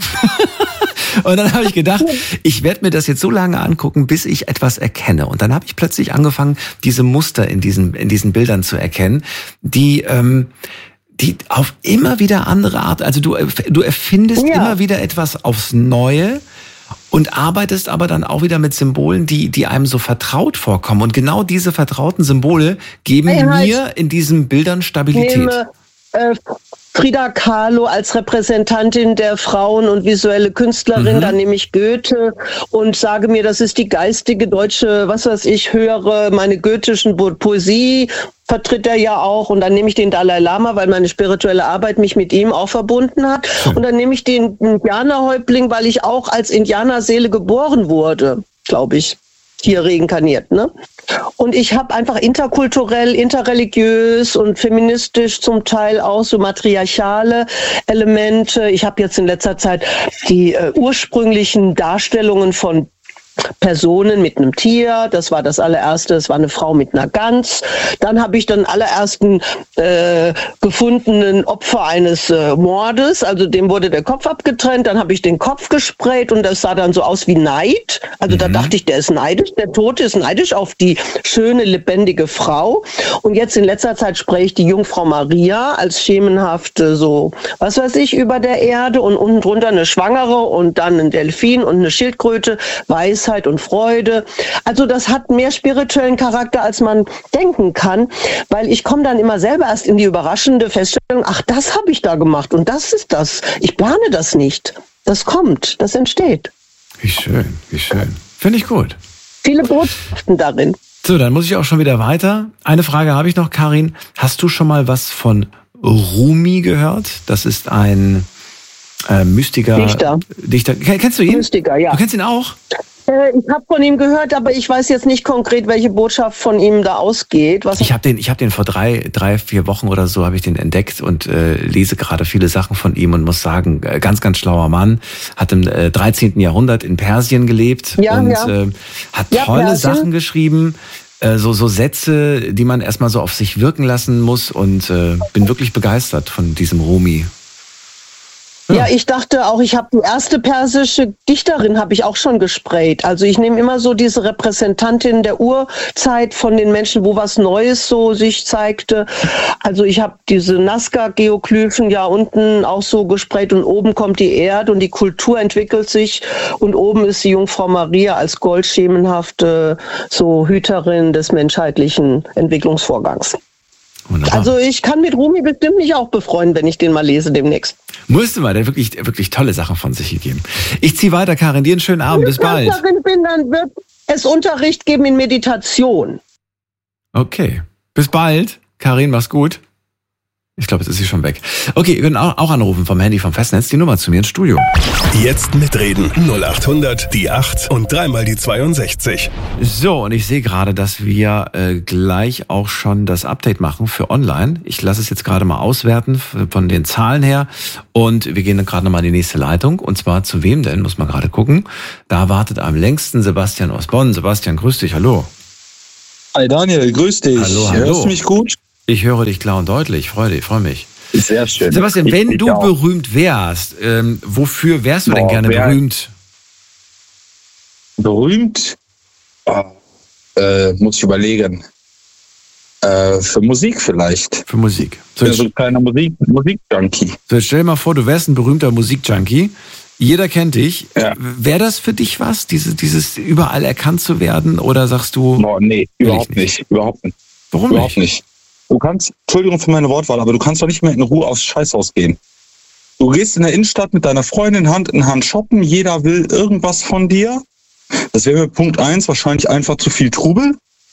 Und dann habe ich gedacht, ich werde mir das jetzt so lange angucken, bis ich etwas erkenne. Und dann habe ich plötzlich angefangen, diese Muster in diesen, in diesen Bildern zu erkennen, die, ähm, die auf immer wieder andere Art, also du, du erfindest ja. immer wieder etwas aufs Neue und arbeitest aber dann auch wieder mit Symbolen, die, die einem so vertraut vorkommen. Und genau diese vertrauten Symbole geben hey, halt. mir in diesen Bildern Stabilität. Nehme, äh, Frida Kahlo als Repräsentantin der Frauen und visuelle Künstlerin, mhm. dann nehme ich Goethe und sage mir, das ist die geistige deutsche, was weiß ich, höre meine goethischen Poesie, vertritt er ja auch, und dann nehme ich den Dalai Lama, weil meine spirituelle Arbeit mich mit ihm auch verbunden hat, und dann nehme ich den Indianerhäuptling, weil ich auch als Indianerseele geboren wurde, glaube ich, hier reinkarniert, ne? Und ich habe einfach interkulturell, interreligiös und feministisch zum Teil auch so matriarchale Elemente. Ich habe jetzt in letzter Zeit die äh, ursprünglichen Darstellungen von Personen mit einem Tier, das war das allererste, das war eine Frau mit einer Gans. Dann habe ich den allerersten äh, gefundenen Opfer eines äh, Mordes, also dem wurde der Kopf abgetrennt, dann habe ich den Kopf gesprayt und das sah dann so aus wie Neid. Also mhm. da dachte ich, der ist neidisch, der Tote ist neidisch auf die schöne, lebendige Frau. Und jetzt in letzter Zeit spreche ich die Jungfrau Maria als schemenhafte, so, was weiß ich, über der Erde, und unten drunter eine Schwangere und dann ein Delfin und eine Schildkröte, weiß und Freude. Also das hat mehr spirituellen Charakter, als man denken kann, weil ich komme dann immer selber erst in die überraschende Feststellung, ach, das habe ich da gemacht und das ist das. Ich plane das nicht. Das kommt, das entsteht. Wie schön, wie schön. Finde ich gut. Viele Botschaften darin. So, dann muss ich auch schon wieder weiter. Eine Frage habe ich noch, Karin. Hast du schon mal was von Rumi gehört? Das ist ein äh, Mystiker. Dichter. Dichter. Kennst du ihn? Mystiker, ja. Du kennst ihn auch? Ich habe von ihm gehört, aber ich weiß jetzt nicht konkret, welche Botschaft von ihm da ausgeht. Was ich habe den, ich habe den vor drei, drei, vier Wochen oder so habe ich den entdeckt und äh, lese gerade viele Sachen von ihm und muss sagen, äh, ganz, ganz schlauer Mann, hat im äh, dreizehnten Jahrhundert in Persien gelebt ja, und ja. Äh, hat ja, tolle Persien. Sachen geschrieben. Äh, so, so Sätze, die man erstmal so auf sich wirken lassen muss, und äh, bin wirklich begeistert von diesem Rumi. Ja, ich dachte auch, ich habe die erste persische Dichterin habe ich auch schon gesprayt. Also ich nehme immer so diese Repräsentantin der Urzeit von den Menschen, wo was Neues so sich zeigte. Also ich habe diese Nazca-Geoglyphen ja unten auch so gesprayt, und oben kommt die Erde und die Kultur entwickelt sich, und oben ist die Jungfrau Maria als goldschemenhafte so Hüterin des menschheitlichen Entwicklungsvorgangs. Wunderbar. Also ich kann mit Rumi bestimmt mich auch befreunden, wenn ich den mal lese demnächst. Musst du mal, der hat wirklich, wirklich tolle Sachen von sich gegeben. Ich ziehe weiter, Karin. Dir einen schönen Abend. Bis bald. Wenn ich bin, dann wird es Unterricht geben in Meditation. Okay. Bis bald. Karin, mach's gut. Ich glaube, jetzt ist sie schon weg. Okay, ihr könnt auch anrufen vom Handy vom Festnetz, die Nummer zu mir ins Studio. Jetzt mitreden. null acht hundert, die acht und dreimal die zweiundsechzig. So, und ich sehe gerade, dass wir äh, gleich auch schon das Update machen für online. Ich lasse es jetzt gerade mal auswerten von den Zahlen her. Und wir gehen dann gerade nochmal in die nächste Leitung. Und zwar zu wem denn? Muss man gerade gucken. Da wartet am längsten Sebastian aus Bonn. Sebastian, grüß dich, hallo. Hi Daniel, grüß dich. Hallo, hallo. Hörst du mich gut? Ich höre dich klar und deutlich. Freue dich, freue mich. Sehr schön. Sebastian, ich, wenn ich du auch. berühmt wärst, ähm, wofür wärst du denn Boah, gerne wer- berühmt? Berühmt? Oh, äh, muss ich überlegen. Äh, für Musik vielleicht. Für Musik. Ich So, bin jetzt, so ein kleiner Musik, Musikjunkie. so jetzt stell dir mal vor, du wärst ein berühmter Musikjunkie. Jeder kennt dich. Ja. Wäre das für dich was, diese, dieses überall erkannt zu werden? Oder sagst du, Boah, nee, Will überhaupt ich nicht. nicht. Überhaupt nicht. warum Überhaupt nicht? nicht. Du kannst, Entschuldigung für meine Wortwahl, aber du kannst doch nicht mehr in Ruhe aufs Scheißhaus gehen. Du gehst in der Innenstadt mit deiner Freundin Hand in Hand shoppen, jeder will irgendwas von dir. Das wäre mir Punkt eins, wahrscheinlich einfach zu viel Trubel.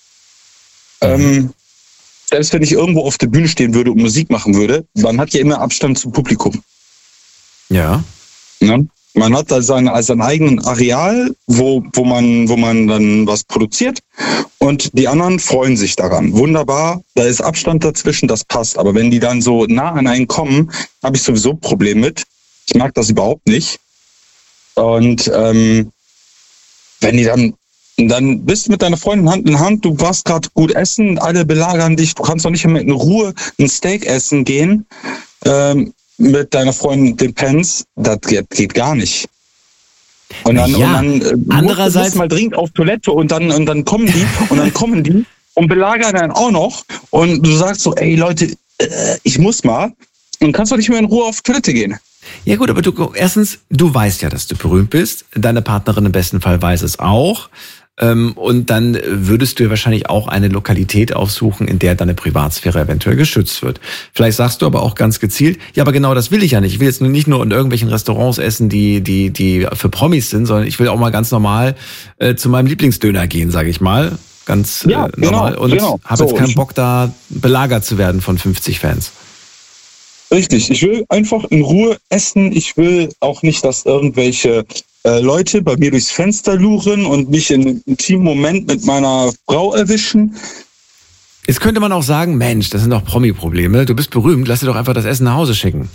Ähm, selbst wenn ich irgendwo auf der Bühne stehen würde und Musik machen würde, man hat ja immer Abstand zum Publikum. Ja. Ne? Man hat da sein, also sein eigenen Areal, wo, wo, man, wo man dann was produziert und die anderen freuen sich daran. Wunderbar, da ist Abstand dazwischen, das passt. Aber wenn die dann so nah an einen kommen, habe ich sowieso ein Problem mit. Ich mag das überhaupt nicht. Und ähm, wenn die dann, dann bist du mit deiner Freundin Hand in Hand, du warst gerade gut essen, alle belagern dich, du kannst doch nicht mehr in Ruhe ein Steak essen gehen. Ähm, mit deiner Freundin den Pens, das geht, geht gar nicht. Und dann, Ja, und dann äh, andererseits- musst du mal dringend auf Toilette und dann und dann kommen die und dann kommen die und belagern dann auch noch und du sagst so, ey Leute, äh, ich muss mal und kannst doch nicht mehr in Ruhe auf Toilette gehen. Ja gut, aber du, erstens, du weißt ja, dass du berühmt bist. Deine Partnerin im besten Fall weiß es auch. Ähm, und dann würdest du ja wahrscheinlich auch eine Lokalität aufsuchen, in der deine Privatsphäre eventuell geschützt wird. Vielleicht sagst du aber auch ganz gezielt, ja, aber genau das will ich ja nicht. Ich will jetzt nur nicht nur in irgendwelchen Restaurants essen, die die die für Promis sind, sondern ich will auch mal ganz normal äh, zu meinem Lieblingsdöner gehen, sage ich mal. Ganz Ja, äh, normal. genau, und genau. habe So, jetzt keinen ich- Bock, da belagert zu werden von fünfzig Fans. Richtig, ich will einfach in Ruhe essen. Ich will auch nicht, dass irgendwelche äh, Leute bei mir durchs Fenster luren und mich in einem intimen Moment mit meiner Frau erwischen. Jetzt könnte man auch sagen, Mensch, das sind doch Promi-Probleme. Du bist berühmt, lass dir doch einfach das Essen nach Hause schicken.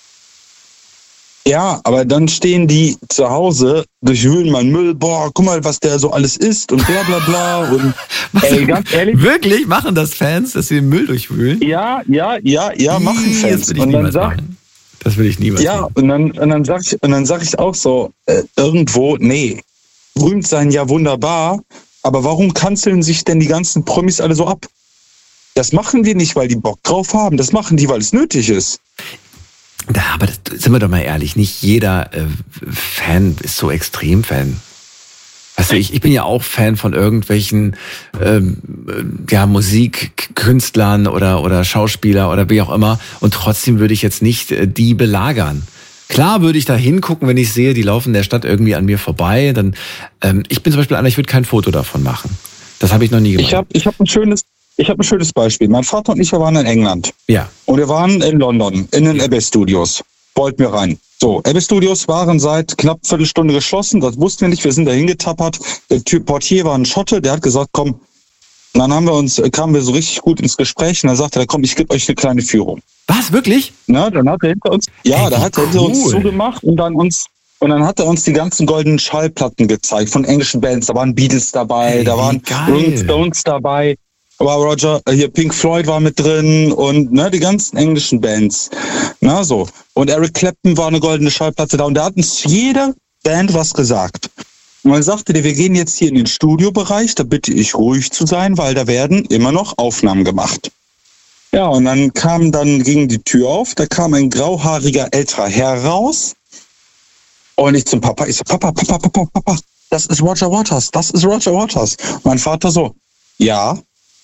Ja, aber dann stehen die zu Hause, durchwühlen meinen Müll, boah, guck mal, was der so alles isst und bla bla bla. Und ey, ganz ehrlich, Wirklich? Machen das Fans, dass sie den Müll durchwühlen? ja, ja, ja, ja, machen Ih, Fans. Das will ich Und dann niemals sag, machen. Das will ich niemals ja, machen. und dann, und dann sag ich, und dann sag ich auch so, äh, irgendwo, nee, berühmt sein, ja wunderbar, aber warum kanzeln sich denn die ganzen Promis alle so ab? Das machen wir nicht, weil die Bock drauf haben, das machen die, weil es nötig ist. Da, aber das, sind wir doch mal ehrlich, nicht jeder äh, Fan ist so extrem Fan. Weißt du, ich, ich bin ja auch Fan von irgendwelchen ähm, äh, ja, Musikkünstlern oder, oder Schauspieler oder wie auch immer. Und trotzdem würde ich jetzt nicht äh, die belagern. Klar würde ich da hingucken, wenn ich sehe, die laufen in der Stadt irgendwie an mir vorbei. Dann, ähm, ich bin zum Beispiel einer, ich würde kein Foto davon machen. Das habe ich noch nie gemacht. Ich habe ich hab ein schönes, ich habe ein schönes Beispiel. Mein Vater und ich, wir waren in England. ja. Und wir waren in London, in den Abbey Studios. Wollten wir rein. So, Abbey Studios waren seit knapp Viertelstunde geschlossen. Das wussten wir nicht. Wir sind da hingetappert. Der Typ Portier war ein Schotte. Der hat gesagt, komm. Und dann haben wir uns, kamen wir so richtig gut ins Gespräch. Und dann sagte er, komm, ich gebe euch eine kleine Führung. Was, wirklich? Na, dann hat er hinter uns, ja, Ey, da wie hat er hinter uns cool. zugemacht und dann uns, und dann hat er uns die ganzen goldenen Schallplatten gezeigt von englischen Bands. Da waren Beatles dabei, Ey, da wie waren geil. Rolling Stones dabei. War Roger, hier Pink Floyd war mit drin und ne, die ganzen englischen Bands. Na so. Und Eric Clapton war eine goldene Schallplatte da und der hat uns jede Band was gesagt. Und dann sagte der, wir gehen jetzt hier in den Studiobereich, da bitte ich ruhig zu sein, weil da werden immer noch Aufnahmen gemacht. Ja, und dann kam dann, ging die Tür auf, da kam ein grauhaariger älterer Herr raus und ich zum Papa, ich so, Papa, Papa, Papa, Papa, das ist Roger Waters, das ist Roger Waters. Mein Vater so, ja,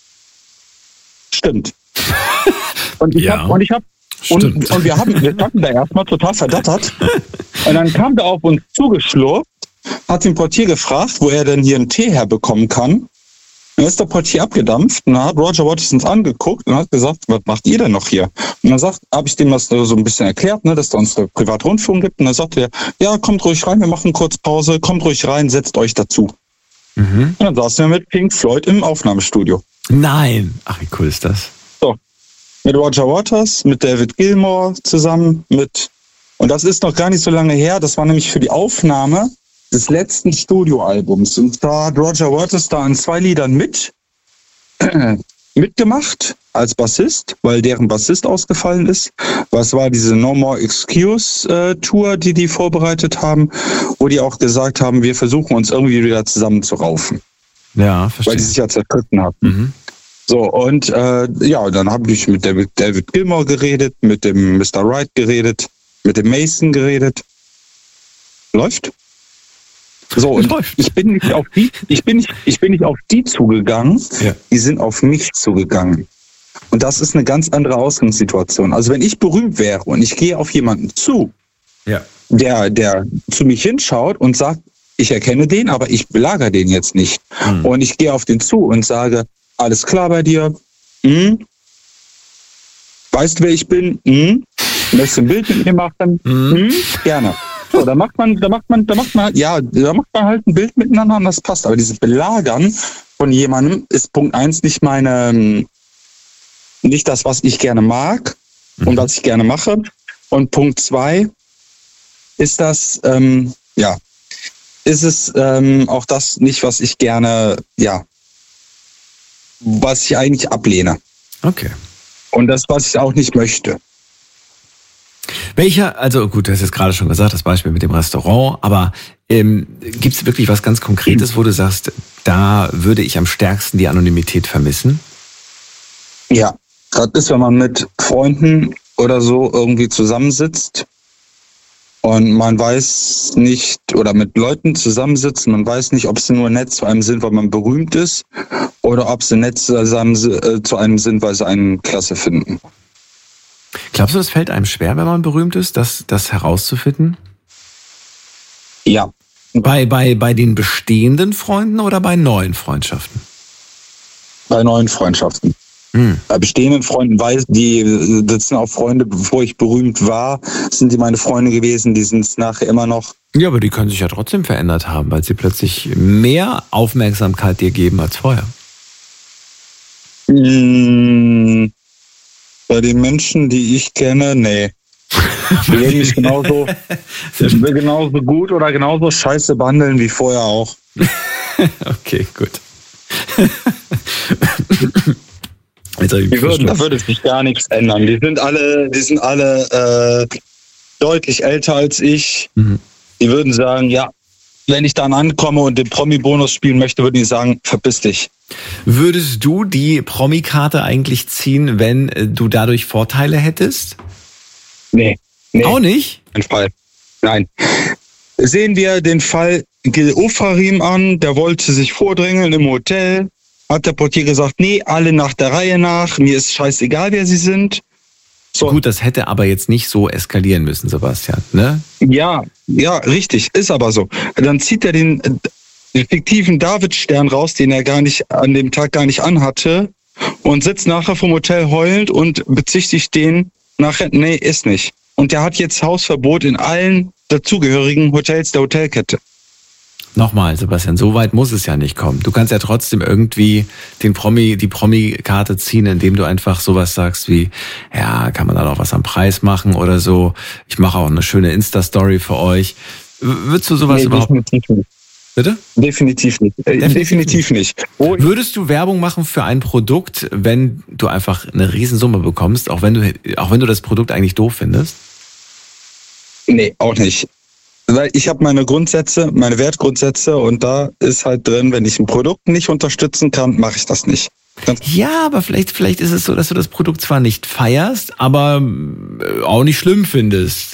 stimmt. Und ich Ja, hab, und ich hab, und, stimmt. und wir haben, wir standen da erstmal total verdattert. Und dann kam der auf uns zugeschlurft, hat den Portier gefragt, wo er denn hier einen Tee herbekommen kann. Dann ist der Portier abgedampft und dann hat Roger Waters uns angeguckt und hat gesagt, was macht ihr denn noch hier? Und dann sagt, habe ich dem das so ein bisschen erklärt, ne, dass da unsere Privatrundfunk gibt. Und dann sagte er, ja, kommt ruhig rein, wir machen kurz Pause, kommt ruhig rein, setzt euch dazu. Mhm. Und dann saßen wir mit Pink Floyd im Aufnahmestudio. Nein! Ach, wie cool ist das? So. Mit Roger Waters, mit David Gilmour zusammen, mit, und das ist noch gar nicht so lange her, das war nämlich für die Aufnahme des letzten Studioalbums. Und da hat Roger Waters da an zwei Liedern mit, äh, mitgemacht als Bassist, weil deren Bassist ausgefallen ist. Was war diese No More Excuse äh, Tour, die die vorbereitet haben, wo die auch gesagt haben, wir versuchen uns irgendwie wieder zusammenzuraufen. Ja, verstehe. Weil die sich ja zerstritten hatten. Mhm. So, und äh, ja, dann habe ich mit David, David Gilmour geredet, mit dem Mister Wright geredet, mit dem Mason geredet. Läuft? So, und Läuft. ich bin nicht auf die, ich bin nicht, ich bin nicht auf die zugegangen, ja. Die sind auf mich zugegangen. Und das ist eine ganz andere Ausgangssituation. Also wenn ich berühmt wäre und ich gehe auf jemanden zu, ja. der, der zu mich hinschaut und sagt, ich erkenne den, aber ich belagere den jetzt nicht. Mhm. Und ich gehe auf den zu und sage, alles klar bei dir? Hm? Weißt du, wer ich bin? Hm? Möchtest du ein Bild mit mir machen? Mhm. Hm? Gerne. So, da macht man, da macht man, da macht man, ja, da macht man halt ein Bild miteinander und das passt. Aber dieses Belagern von jemandem ist Punkt eins nicht meine, nicht das, was ich gerne mag mhm. und was ich gerne mache. Und Punkt zwei ist das, ähm, ja, ist es ähm, auch das nicht, was ich gerne, ja, was ich eigentlich ablehne. Okay. Und das, was ich auch nicht möchte. Welcher, also gut, du hast jetzt gerade schon gesagt, das Beispiel mit dem Restaurant, aber ähm, gibt es wirklich was ganz Konkretes, wo du sagst, da würde ich am stärksten die Anonymität vermissen? Ja, gerade ist, wenn man mit Freunden oder so irgendwie zusammensitzt und man weiß nicht, oder mit Leuten zusammensitzen, man weiß nicht, ob sie nur nett zu einem sind, weil man berühmt ist, oder ob sie nett zusammen, äh, zu einem sind, weil sie einen klasse finden. Glaubst du, das fällt einem schwer, wenn man berühmt ist, das, das herauszufinden? Ja. Bei, bei, bei den bestehenden Freunden oder bei neuen Freundschaften? Bei neuen Freundschaften. Hm. Bei bestehenden Freunden weiß, die, das sind auch Freunde, bevor ich berühmt war, sind die meine Freunde gewesen, die sind es nachher immer noch. Ja, aber die können sich ja trotzdem verändert haben, weil sie plötzlich mehr Aufmerksamkeit dir geben als vorher. Hm. Bei den Menschen, die ich kenne, nee. Die würden mich genauso, genauso gut oder genauso scheiße behandeln wie vorher auch. Okay, gut. Die würden, da würde sich gar nichts ändern. Die sind alle, die sind alle äh, deutlich älter als ich. Mhm. Die würden sagen, ja, wenn ich dann ankomme und den Promi-Bonus spielen möchte, würden die sagen, verpiss dich. Würdest du die Promi-Karte eigentlich ziehen, wenn du dadurch Vorteile hättest? Nee. nee. Auch nicht? Ein Fall. Nein. Sehen wir den Fall Gil Ofarim an, der wollte sich vordrängeln im Hotel, hat der Portier gesagt, nee, alle nach der Reihe nach, mir ist scheißegal, wer sie sind. So. Gut, das hätte aber jetzt nicht so eskalieren müssen, Sebastian, ne? Ja, ja, richtig, ist aber so. Dann zieht er den, den fiktiven Davidstern raus, den er gar nicht an dem Tag gar nicht anhatte, und sitzt nachher vom Hotel heulend und bezichtigt den nachher, nee, ist nicht. Und der hat jetzt Hausverbot in allen dazugehörigen Hotels der Hotelkette. Nochmal, Sebastian, so weit muss es ja nicht kommen. Du kannst ja trotzdem irgendwie den Promi, die Promi-Karte ziehen, indem du einfach sowas sagst wie, ja, kann man da noch was am Preis machen oder so. Ich mache auch eine schöne Insta-Story für euch. Würdest du sowas nee, überhaupt... Definitiv nicht. Bitte? Definitiv nicht. Äh, definitiv, definitiv nicht. Oh, würdest du Werbung machen für ein Produkt, wenn du einfach eine Riesensumme bekommst, auch wenn du, auch wenn du das Produkt eigentlich doof findest? Nee, auch nicht. Weil ich habe meine Grundsätze, meine Wertgrundsätze, und da ist halt drin, wenn ich ein Produkt nicht unterstützen kann, mache ich das nicht. Ganz ja, aber vielleicht, vielleicht ist es so, dass du das Produkt zwar nicht feierst, aber auch nicht schlimm findest.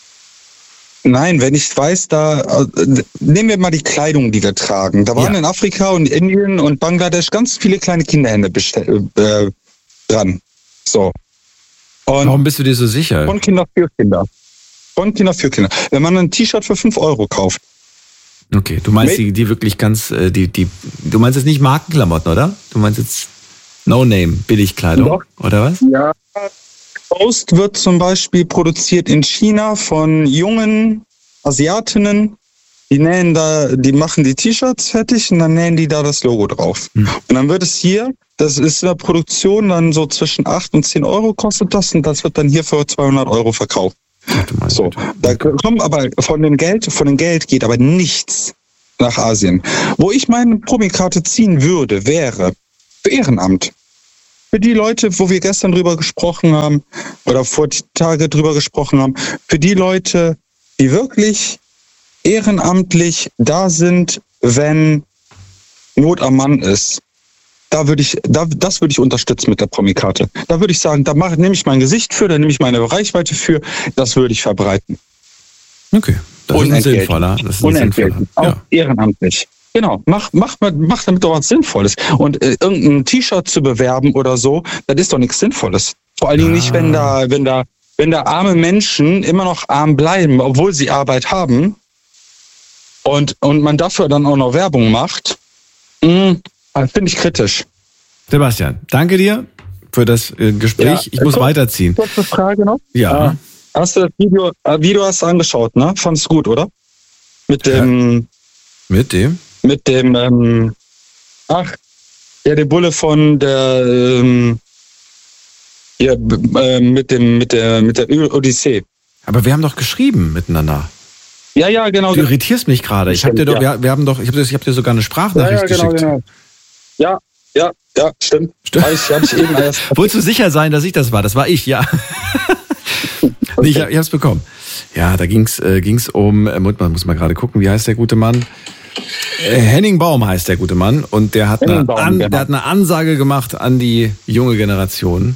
Nein, wenn ich weiß, da, nehmen wir mal die Kleidung, die wir tragen. Da waren ja in Afrika und Indien und Bangladesch ganz viele kleine Kinderhände bestell, äh, dran. So. Und warum bist du dir so sicher? Von Kinder für Kinder. Von Kinder für Kinder. Wenn man ein T-Shirt für fünf Euro kauft. Okay, du meinst die, die wirklich ganz, die, die, du meinst jetzt nicht Markenklamotten, oder? Du meinst jetzt No-Name, Billigkleidung, Doch. oder was? Ja, Toast wird zum Beispiel produziert in China von jungen Asiatinnen. Die nähen da, die machen die T-Shirts fertig und dann nähen die da das Logo drauf. Mhm. Und dann wird es hier, das ist in der Produktion dann so zwischen acht und zehn Euro kostet das und das wird dann hier für zweihundert Euro verkauft. So, da kommen aber von dem Geld, von dem Geld geht aber nichts nach Asien. Wo ich meine Promikarte ziehen würde, wäre für Ehrenamt. Für die Leute, wo wir gestern drüber gesprochen haben oder vor Tage drüber gesprochen haben, für die Leute, die wirklich ehrenamtlich da sind, wenn Not am Mann ist. Da würde ich, da, das würde ich unterstützen mit der Promikarte. Da würde ich sagen, da mache, nehme ich mein Gesicht für, da nehme ich meine Reichweite für, das würde ich verbreiten. Okay, das ist ein sinnvoller. Das ist ein sinnvoller. Auch ja. Ehrenamtlich. Genau, mach, mach, mach damit doch was Sinnvolles. Und äh, irgendein T-Shirt zu bewerben oder so, das ist doch nichts Sinnvolles. Vor allen Dingen ah. nicht, wenn da, wenn da, wenn da arme Menschen immer noch arm bleiben, obwohl sie Arbeit haben. Und, und man dafür dann auch noch Werbung macht, finde ich kritisch. Sebastian, danke dir für das äh, Gespräch. Ja, ich muss kurz, weiterziehen. Kurze Frage noch. Ja. Äh, hast du das Video, äh, Video hast du angeschaut, ne? Fandest du gut, oder? Mit dem... Ja. Mit dem? Mit dem, ähm, ach, ja, der Bulle von der, ähm, ja, äh, mit dem, mit der, mit der Odyssee. Aber wir haben doch geschrieben miteinander. Ja, ja, genau. Du irritierst mich gerade. Ich habe dir doch, ja. wir, wir haben doch, ich habe dir, hab dir sogar eine Sprachnachricht ja, ja, genau, geschickt. Genau. Ja, ja, ja, stimmt. Stimmt. Hab ich, hab ich eben erst. Wolltest du sicher sein, dass ich das war? Das war ich, ja. Okay. Nee, ich, ich habe es bekommen. Ja, da ging's, äh, ging's um, äh, man muss mal gerade gucken, wie heißt der gute Mann? Äh, Henning Baum heißt der gute Mann und der hat, eine, Baum, an, genau. der hat eine Ansage gemacht an die junge Generation.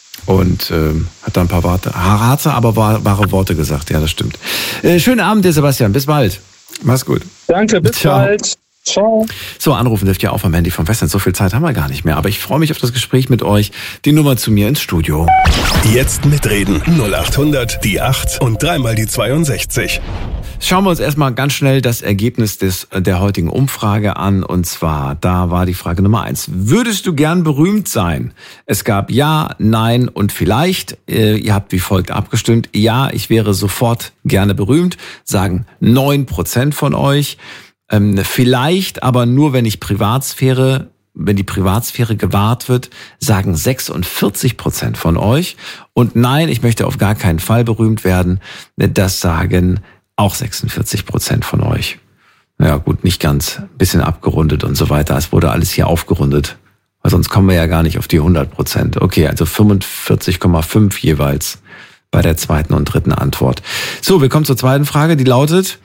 Und ähm, hat da ein paar Worte, harte, aber wahre Worte gesagt. Ja, das stimmt. Äh, schönen Abend dir, Sebastian. Bis bald. Mach's gut. Danke, bis Ciao. bald. Ciao. So, anrufen dürft ihr auch am Handy vom Festnetz. So viel Zeit haben wir gar nicht mehr. Aber ich freue mich auf das Gespräch mit euch. Die Nummer zu mir ins Studio. Jetzt mitreden. null acht hundert, die acht und dreimal die zweiundsechzig. Schauen wir uns erstmal ganz schnell das Ergebnis des, der heutigen Umfrage an. Und zwar, da war die Frage Nummer eins. Würdest du gern berühmt sein? Es gab Ja, Nein und Vielleicht. Ihr habt wie folgt abgestimmt. Ja, ich wäre sofort gerne berühmt, sagen neun Prozent von euch. Ähm, vielleicht, aber nur wenn ich Privatsphäre, wenn die Privatsphäre gewahrt wird, sagen sechsundvierzig Prozent von euch. Und nein, ich möchte auf gar keinen Fall berühmt werden. Das sagen auch sechsundvierzig Prozent von euch. Ja gut, nicht ganz, bisschen abgerundet und so weiter. Es wurde alles hier aufgerundet, weil sonst kommen wir ja gar nicht auf die hundert Prozent. Okay, also fünfundvierzig Komma fünf jeweils bei der zweiten und dritten Antwort. So, wir kommen zur zweiten Frage, die lautet,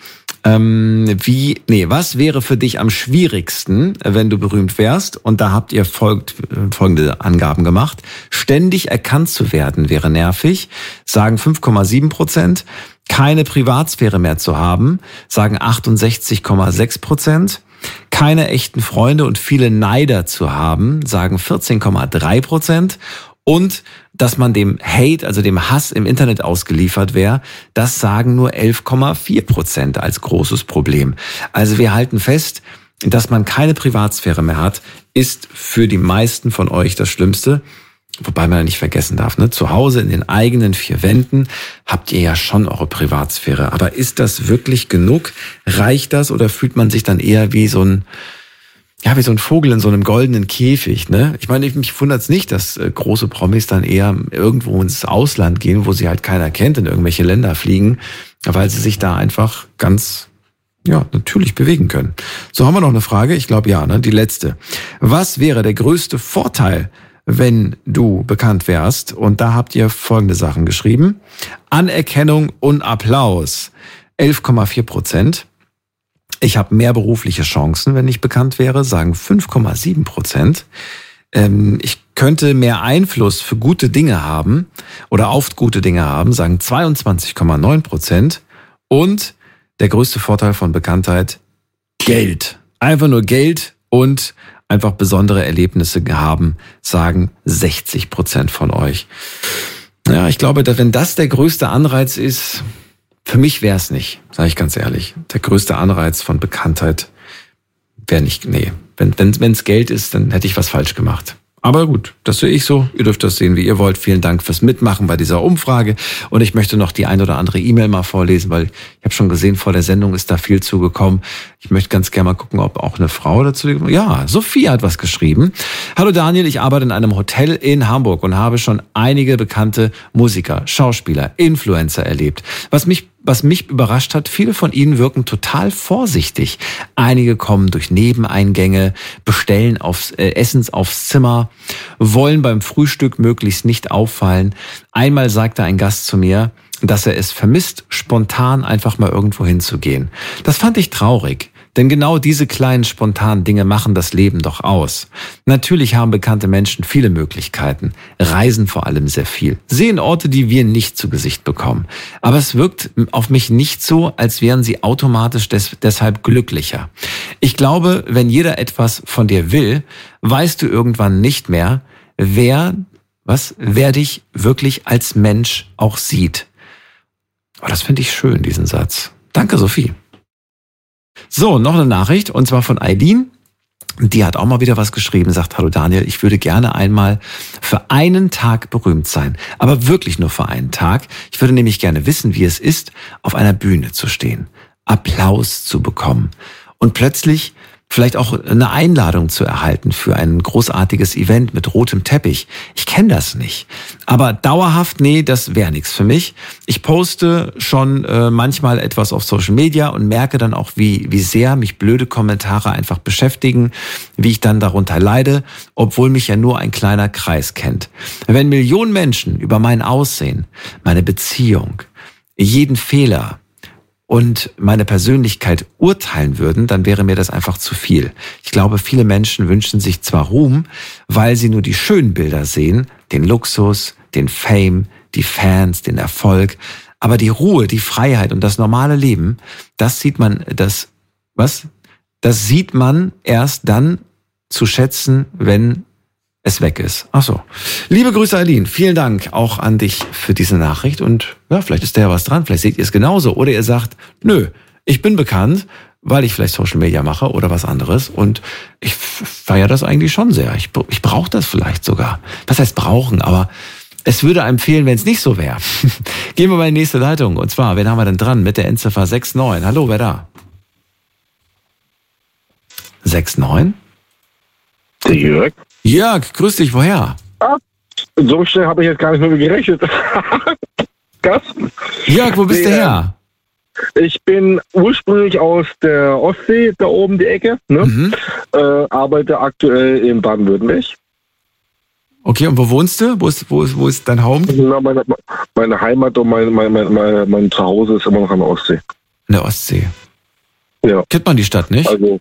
ähm, wie, nee, was wäre für dich am schwierigsten, wenn du berühmt wärst? Und da habt ihr folgt, folgende Angaben gemacht. Ständig erkannt zu werden wäre nervig, sagen fünf Komma sieben Prozent. Keine Privatsphäre mehr zu haben, sagen achtundsechzig Komma sechs Prozent. Keine echten Freunde und viele Neider zu haben, sagen vierzehn Komma drei Prozent. Und dass man dem Hate, also dem Hass im Internet ausgeliefert wäre, das sagen nur elf Komma vier Prozent als großes Problem. Also wir halten fest, dass man keine Privatsphäre mehr hat, ist für die meisten von euch das Schlimmste. Wobei man ja nicht vergessen darf, ne? Zu Hause in den eigenen vier Wänden habt ihr ja schon eure Privatsphäre. Aber ist das wirklich genug? Reicht das oder fühlt man sich dann eher wie so ein, ja, wie so ein Vogel in so einem goldenen Käfig, ne? Ich meine, mich wundert's nicht, dass äh, große Promis dann eher irgendwo ins Ausland gehen, wo sie halt keiner kennt, in irgendwelche Länder fliegen, weil sie sich da einfach ganz, ja, natürlich bewegen können. So, haben wir noch eine Frage? Ich glaube ja, ne? Die letzte. Was wäre der größte Vorteil, wenn du bekannt wärst? Und da habt ihr folgende Sachen geschrieben. Anerkennung und Applaus. elf Komma vier Prozent. Ich habe mehr berufliche Chancen, wenn ich bekannt wäre, sagen fünf Komma sieben Prozent. Ähm, ich könnte mehr Einfluss für gute Dinge haben oder auf gute Dinge haben, sagen zweiundzwanzig Komma neun Prozent. Und der größte Vorteil von Bekanntheit, Geld. Einfach nur Geld und einfach besondere Erlebnisse haben, sagen sechzig Prozent von euch. Ja, ich glaube, dass, wenn das der größte Anreiz ist, für mich wäre es nicht, sage ich ganz ehrlich. Der größte Anreiz von Bekanntheit wäre nicht, nee. Wenn wenn wenn es Geld ist, dann hätte ich was falsch gemacht. Aber gut, das sehe ich so. Ihr dürft das sehen, wie ihr wollt. Vielen Dank fürs Mitmachen bei dieser Umfrage. Und ich möchte noch die ein oder andere E-Mail mal vorlesen, weil ich habe schon gesehen, vor der Sendung ist da viel zugekommen. Ich möchte ganz gerne mal gucken, ob auch eine Frau dazu... Ja, Sophie hat was geschrieben. Hallo Daniel, ich arbeite in einem Hotel in Hamburg und habe schon einige bekannte Musiker, Schauspieler, Influencer erlebt. Was mich Was mich überrascht hat, viele von ihnen wirken total vorsichtig. Einige kommen durch Nebeneingänge, bestellen aufs, äh, Essens aufs Zimmer, wollen beim Frühstück möglichst nicht auffallen. Einmal sagte ein Gast zu mir, dass er es vermisst, spontan einfach mal irgendwo hinzugehen. Das fand ich traurig. Denn genau diese kleinen spontanen Dinge machen das Leben doch aus. Natürlich haben bekannte Menschen viele Möglichkeiten, reisen vor allem sehr viel, sehen Orte, die wir nicht zu Gesicht bekommen. Aber es wirkt auf mich nicht so, als wären sie automatisch des, deshalb glücklicher. Ich glaube, wenn jeder etwas von dir will, weißt du irgendwann nicht mehr, wer, was, wer dich wirklich als Mensch auch sieht. Oh, das finde ich schön, diesen Satz. Danke, Sophie. So, noch eine Nachricht, und zwar von Eileen. Die hat auch mal wieder was geschrieben, sagt, hallo Daniel, ich würde gerne einmal für einen Tag berühmt sein, aber wirklich nur für einen Tag. Ich würde nämlich gerne wissen, wie es ist, auf einer Bühne zu stehen, Applaus zu bekommen und plötzlich vielleicht auch eine Einladung zu erhalten für ein großartiges Event mit rotem Teppich. Ich kenne das nicht. Aber dauerhaft, nee, das wäre nichts für mich. Ich poste schon äh, manchmal etwas auf Social Media und merke dann auch, wie, wie sehr mich blöde Kommentare einfach beschäftigen, wie ich dann darunter leide, obwohl mich ja nur ein kleiner Kreis kennt. Wenn Millionen Menschen über mein Aussehen, meine Beziehung, jeden Fehler und meine Persönlichkeit urteilen würden, dann wäre mir das einfach zu viel. Ich glaube, viele Menschen wünschen sich zwar Ruhm, weil sie nur die schönen Bilder sehen, den Luxus, den Fame, die Fans, den Erfolg, aber die Ruhe, die Freiheit und das normale Leben, das sieht man, das, was? Das sieht man erst dann zu schätzen, wenn es weg ist. Ach so. Liebe Grüße, Eileen. Vielen Dank auch an dich für diese Nachricht. Und ja, vielleicht ist da ja was dran. Vielleicht seht ihr es genauso. Oder ihr sagt, nö, ich bin bekannt, weil ich vielleicht Social Media mache oder was anderes. Und ich feiere das eigentlich schon sehr. Ich, ich brauche das vielleicht sogar. Was heißt brauchen? Aber es würde einem fehlen, wenn es nicht so wäre. Gehen wir mal in die nächste Leitung. Und zwar, wen haben wir denn dran? Mit der Endziffer sechs neun. Hallo, wer da? sechs neun? Der Jörg. Jörg, grüß dich, woher? Ah, so schnell habe ich jetzt gar nicht mehr mit gerechnet. Gast. Jörg, wo bist nee, du her? Ich bin ursprünglich aus der Ostsee, da oben die Ecke, ne? Mhm. Äh, arbeite aktuell in Baden-Württemberg. Okay, und wo wohnst du? Wo ist, wo ist, wo ist dein Home? Na, meine, meine Heimat und mein, mein, mein, mein, mein Zuhause ist immer noch an der Ostsee. In der Ostsee? Ja. Kennt man die Stadt nicht? Also,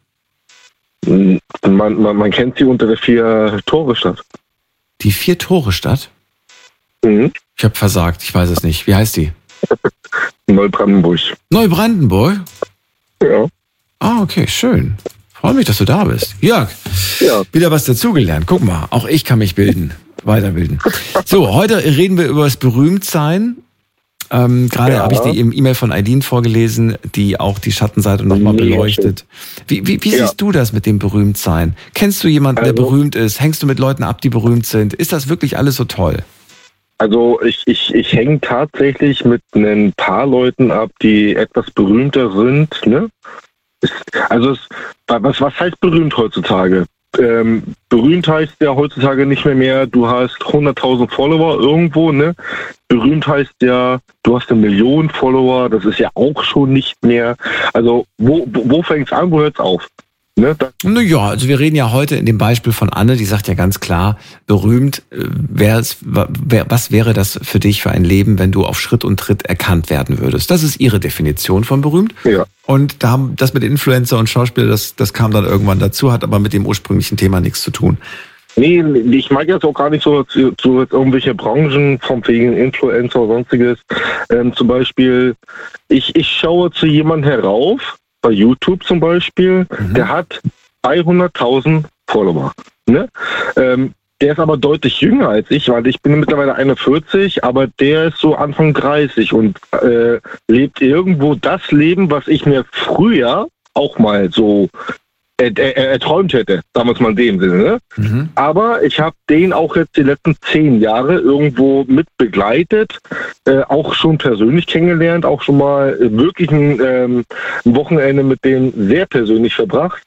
Man, man, man kennt sie unter der Vier-Tore-Stadt. Die Vier-Tore-Stadt? Mhm. Ich habe versagt, ich weiß es nicht. Wie heißt die? Neubrandenburg. Neubrandenburg? Ja. Ah, okay, schön. Freue mich, dass du da bist. Jörg, ja. Wieder was dazugelernt. Guck mal, auch ich kann mich bilden, weiterbilden. So, heute reden wir über das Berühmtsein. Ähm, Gerade ja. habe ich die E-Mail von Eileen vorgelesen, die auch die Schattenseite nochmal ja, beleuchtet. Wie, wie, wie ja. siehst du das mit dem Berühmtsein? Kennst du jemanden, also, der berühmt ist? Hängst du mit Leuten ab, die berühmt sind? Ist das wirklich alles so toll? Also ich, ich, ich hänge tatsächlich mit ein paar Leuten ab, die etwas berühmter sind. Ne? Also es, was, was heißt berühmt heutzutage? Ähm, berühmt heißt ja heutzutage nicht mehr mehr, du hast hunderttausend Follower irgendwo, ne? Berühmt heißt ja, du hast eine Million Follower, das ist ja auch schon nicht mehr. Also wo, wo fängt's an, wo hört's auf? Ne? Naja, also wir reden ja heute in dem Beispiel von Anne, die sagt ja ganz klar, berühmt, wär, wär, was wäre das für dich für ein Leben, wenn du auf Schritt und Tritt erkannt werden würdest? Das ist ihre Definition von berühmt. Ja. Und da haben das mit Influencer und Schauspieler, das, das kam dann irgendwann dazu, hat aber mit dem ursprünglichen Thema nichts zu tun. Nee, ich mag jetzt auch gar nicht so zu, zu irgendwelche Branchen, vom wegen Influencer oder sonstiges. Ähm, zum Beispiel, ich, ich schaue zu jemandem herauf, bei YouTube zum Beispiel, mhm. der hat zweihunderttausend Follower. Ne? Ähm, der ist aber deutlich jünger als ich, weil ich bin mittlerweile einundvierzig, aber der ist so Anfang dreißig und äh, lebt irgendwo das Leben, was ich mir früher auch mal so er, er, erträumt hätte, sagen wir es mal in dem Sinne. Ne? Mhm. Aber ich habe den auch jetzt die letzten zehn Jahre irgendwo mit begleitet, äh, auch schon persönlich kennengelernt, auch schon mal wirklich ein, ähm, ein Wochenende mit dem sehr persönlich verbracht.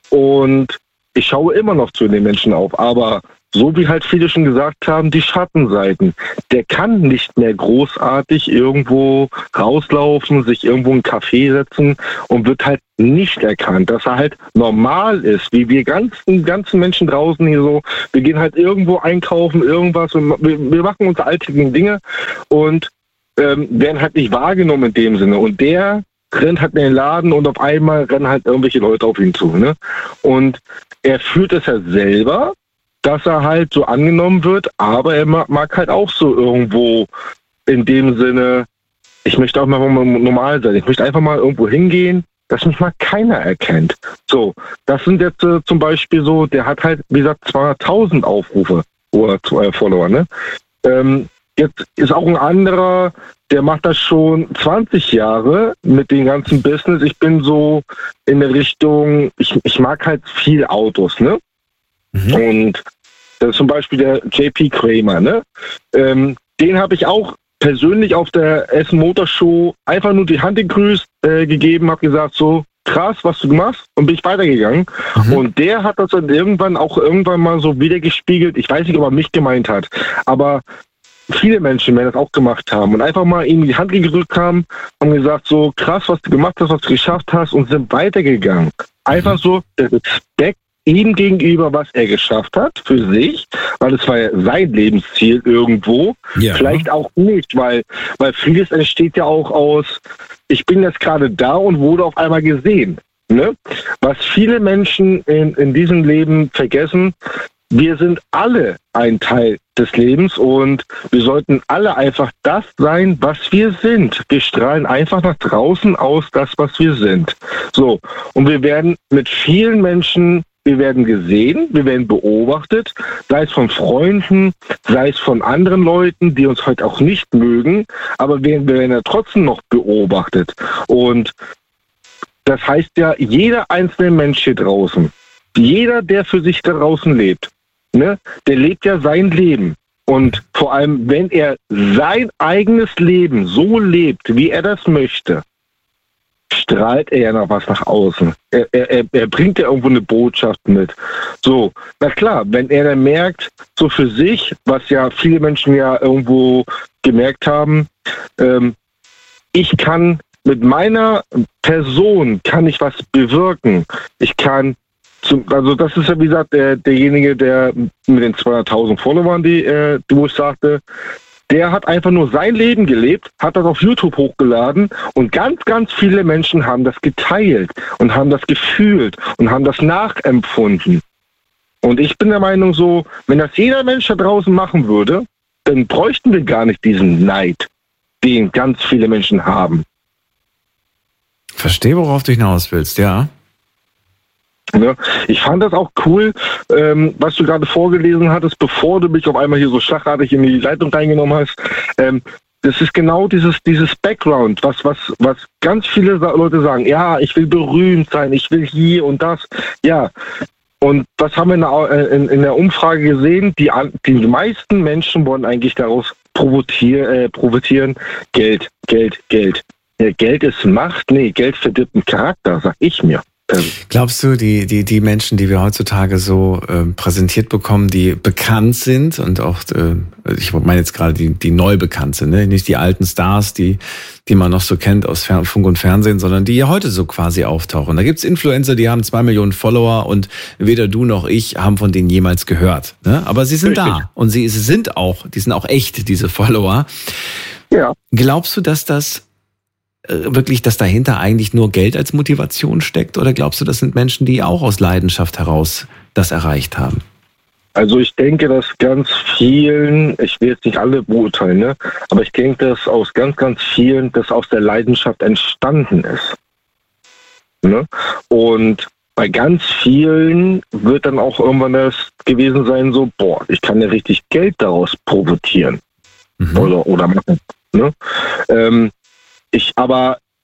Und ich schaue immer noch zu den Menschen auf, aber so wie halt viele schon gesagt haben, die Schattenseiten. Der kann nicht mehr großartig irgendwo rauslaufen, sich irgendwo in einen Café setzen und wird halt nicht erkannt, dass er halt normal ist, wie wir ganzen, ganzen Menschen draußen hier so. Wir gehen halt irgendwo einkaufen, irgendwas, wir, wir machen unsere alltäglichen Dinge und ähm, werden halt nicht wahrgenommen in dem Sinne. Und der rennt halt in den Laden und auf einmal rennen halt irgendwelche Leute auf ihn zu. Ne? Und er fühlt es ja selber, dass er halt so angenommen wird, aber er mag halt auch so irgendwo in dem Sinne, ich möchte auch mal normal sein, ich möchte einfach mal irgendwo hingehen, dass mich mal keiner erkennt. So, das sind jetzt äh, zum Beispiel so, der hat halt, wie gesagt, zweihunderttausend Aufrufe oder äh, Follower, ne? Ähm, jetzt ist auch ein anderer, der macht das schon zwanzig Jahre mit dem ganzen Business. Ich bin so in der Richtung, ich, ich mag halt viel Autos, ne? Mhm. Und das ist zum Beispiel der J P Kramer, ne? Ähm, den habe ich auch persönlich auf der Essen Motor Show einfach nur die Hand gegrüßt, äh, gegeben, habe gesagt, so krass, was du machst, und bin ich weitergegangen. Mhm. Und der hat das dann irgendwann auch irgendwann mal so wiedergespiegelt. Ich weiß nicht, ob er mich gemeint hat, aber viele Menschen werden das auch gemacht haben und einfach mal ihm die Hand gedrückt haben und gesagt, so krass, was du gemacht hast, was du geschafft hast, und sind weitergegangen. Einfach mhm. so der Respekt ihm gegenüber, was er geschafft hat für sich, weil es war ja sein Lebensziel irgendwo. Ja. Vielleicht auch nicht, weil, weil vieles entsteht ja auch aus, ich bin jetzt gerade da und wurde auf einmal gesehen. Ne? Was viele Menschen in, in diesem Leben vergessen, wir sind alle ein Teil des Lebens und wir sollten alle einfach das sein, was wir sind. Wir strahlen einfach nach draußen aus das, was wir sind. So, und wir werden mit vielen Menschen, wir werden gesehen, wir werden beobachtet, sei es von Freunden, sei es von anderen Leuten, die uns heute auch nicht mögen, aber wir, wir werden ja trotzdem noch beobachtet. Und das heißt ja, jeder einzelne Mensch hier draußen, jeder, der für sich da draußen lebt, ne, der lebt ja sein Leben. Und vor allem, wenn er sein eigenes Leben so lebt, wie er das möchte, strahlt er ja noch was nach außen. Er, er, er bringt ja irgendwo eine Botschaft mit. So, na klar, wenn er dann merkt, so für sich, was ja viele Menschen ja irgendwo gemerkt haben, ähm, ich kann mit meiner Person, kann ich was bewirken. Ich kann, zum, also das ist ja wie gesagt der, derjenige, der mit den zweihunderttausend Followern, die, äh, die wo ich sagte, der hat einfach nur sein Leben gelebt, hat das auf YouTube hochgeladen und ganz, ganz viele Menschen haben das geteilt und haben das gefühlt und haben das nachempfunden. Und ich bin der Meinung so, wenn das jeder Mensch da draußen machen würde, dann bräuchten wir gar nicht diesen Neid, den ganz viele Menschen haben. Verstehe, worauf du hinaus willst, ja. Ja, ich fand das auch cool, ähm, was du gerade vorgelesen hattest, bevor du mich auf einmal hier so schlagartig in die Leitung reingenommen hast. Ähm, das ist genau dieses dieses Background, was was was ganz viele Leute sagen. Ja, ich will berühmt sein, ich will hier und das. Ja, und was haben wir in der, in, in der Umfrage gesehen? Die die meisten Menschen wollen eigentlich daraus profitieren, äh, profitieren. Geld, Geld, Geld. Ja, Geld ist Macht. Nee, Geld verdirbt den Charakter, sag ich mir. Glaubst du, die, die, die Menschen, die wir heutzutage so äh, präsentiert bekommen, die bekannt sind und auch, äh, ich meine jetzt gerade die, die neu bekannt sind, ne? Nicht die alten Stars, die, die man noch so kennt aus Fer- Funk und Fernsehen, sondern die ja heute so quasi auftauchen. Da gibt's Influencer, die haben zwei Millionen Follower und weder du noch ich haben von denen jemals gehört. Ne? Aber sie sind Richtig. da und sie sind auch, die sind auch echt, diese Follower. Ja. Glaubst du, dass das wirklich, dass dahinter eigentlich nur Geld als Motivation steckt? Oder glaubst du, das sind Menschen, die auch aus Leidenschaft heraus das erreicht haben? Also ich denke, dass ganz vielen, ich will jetzt nicht alle beurteilen, ne, aber ich denke, dass aus ganz, ganz vielen das aus der Leidenschaft entstanden ist. Ne? Und bei ganz vielen wird dann auch irgendwann das gewesen sein, so, boah, ich kann ja richtig Geld daraus profitieren. Mhm. Oder, oder machen. Ne? Ähm, Ich, aber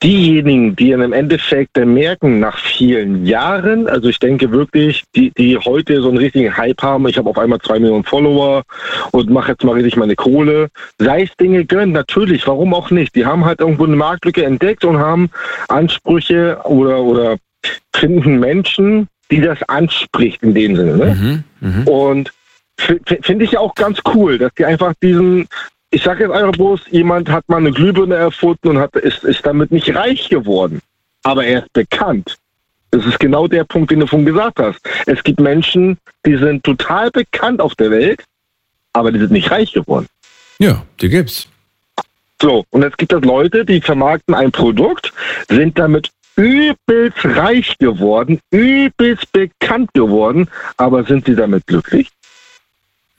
diejenigen, die im Endeffekt merken, nach vielen Jahren, also ich denke wirklich, die, die heute so einen richtigen Hype haben, ich habe auf einmal zwei Millionen Follower und mache jetzt mal richtig meine Kohle, sei es Dinge gönnen, natürlich, warum auch nicht? Die haben halt irgendwo eine Marktlücke entdeckt und haben Ansprüche oder, oder finden Menschen, die das anspricht in dem Sinne. Ne? Mhm, mh. Und f- finde ich ja auch ganz cool, dass die einfach diesen, ich sage jetzt einfach bloß, jemand hat mal eine Glühbirne erfunden und hat, ist, ist damit nicht reich geworden. Aber er ist bekannt. Das ist genau der Punkt, den du vorhin gesagt hast. Es gibt Menschen, die sind total bekannt auf der Welt, aber die sind nicht reich geworden. Ja, die gibt's. So, und jetzt gibt es Leute, die vermarkten ein Produkt, sind damit übelst reich geworden, übelst bekannt geworden, aber sind sie damit glücklich?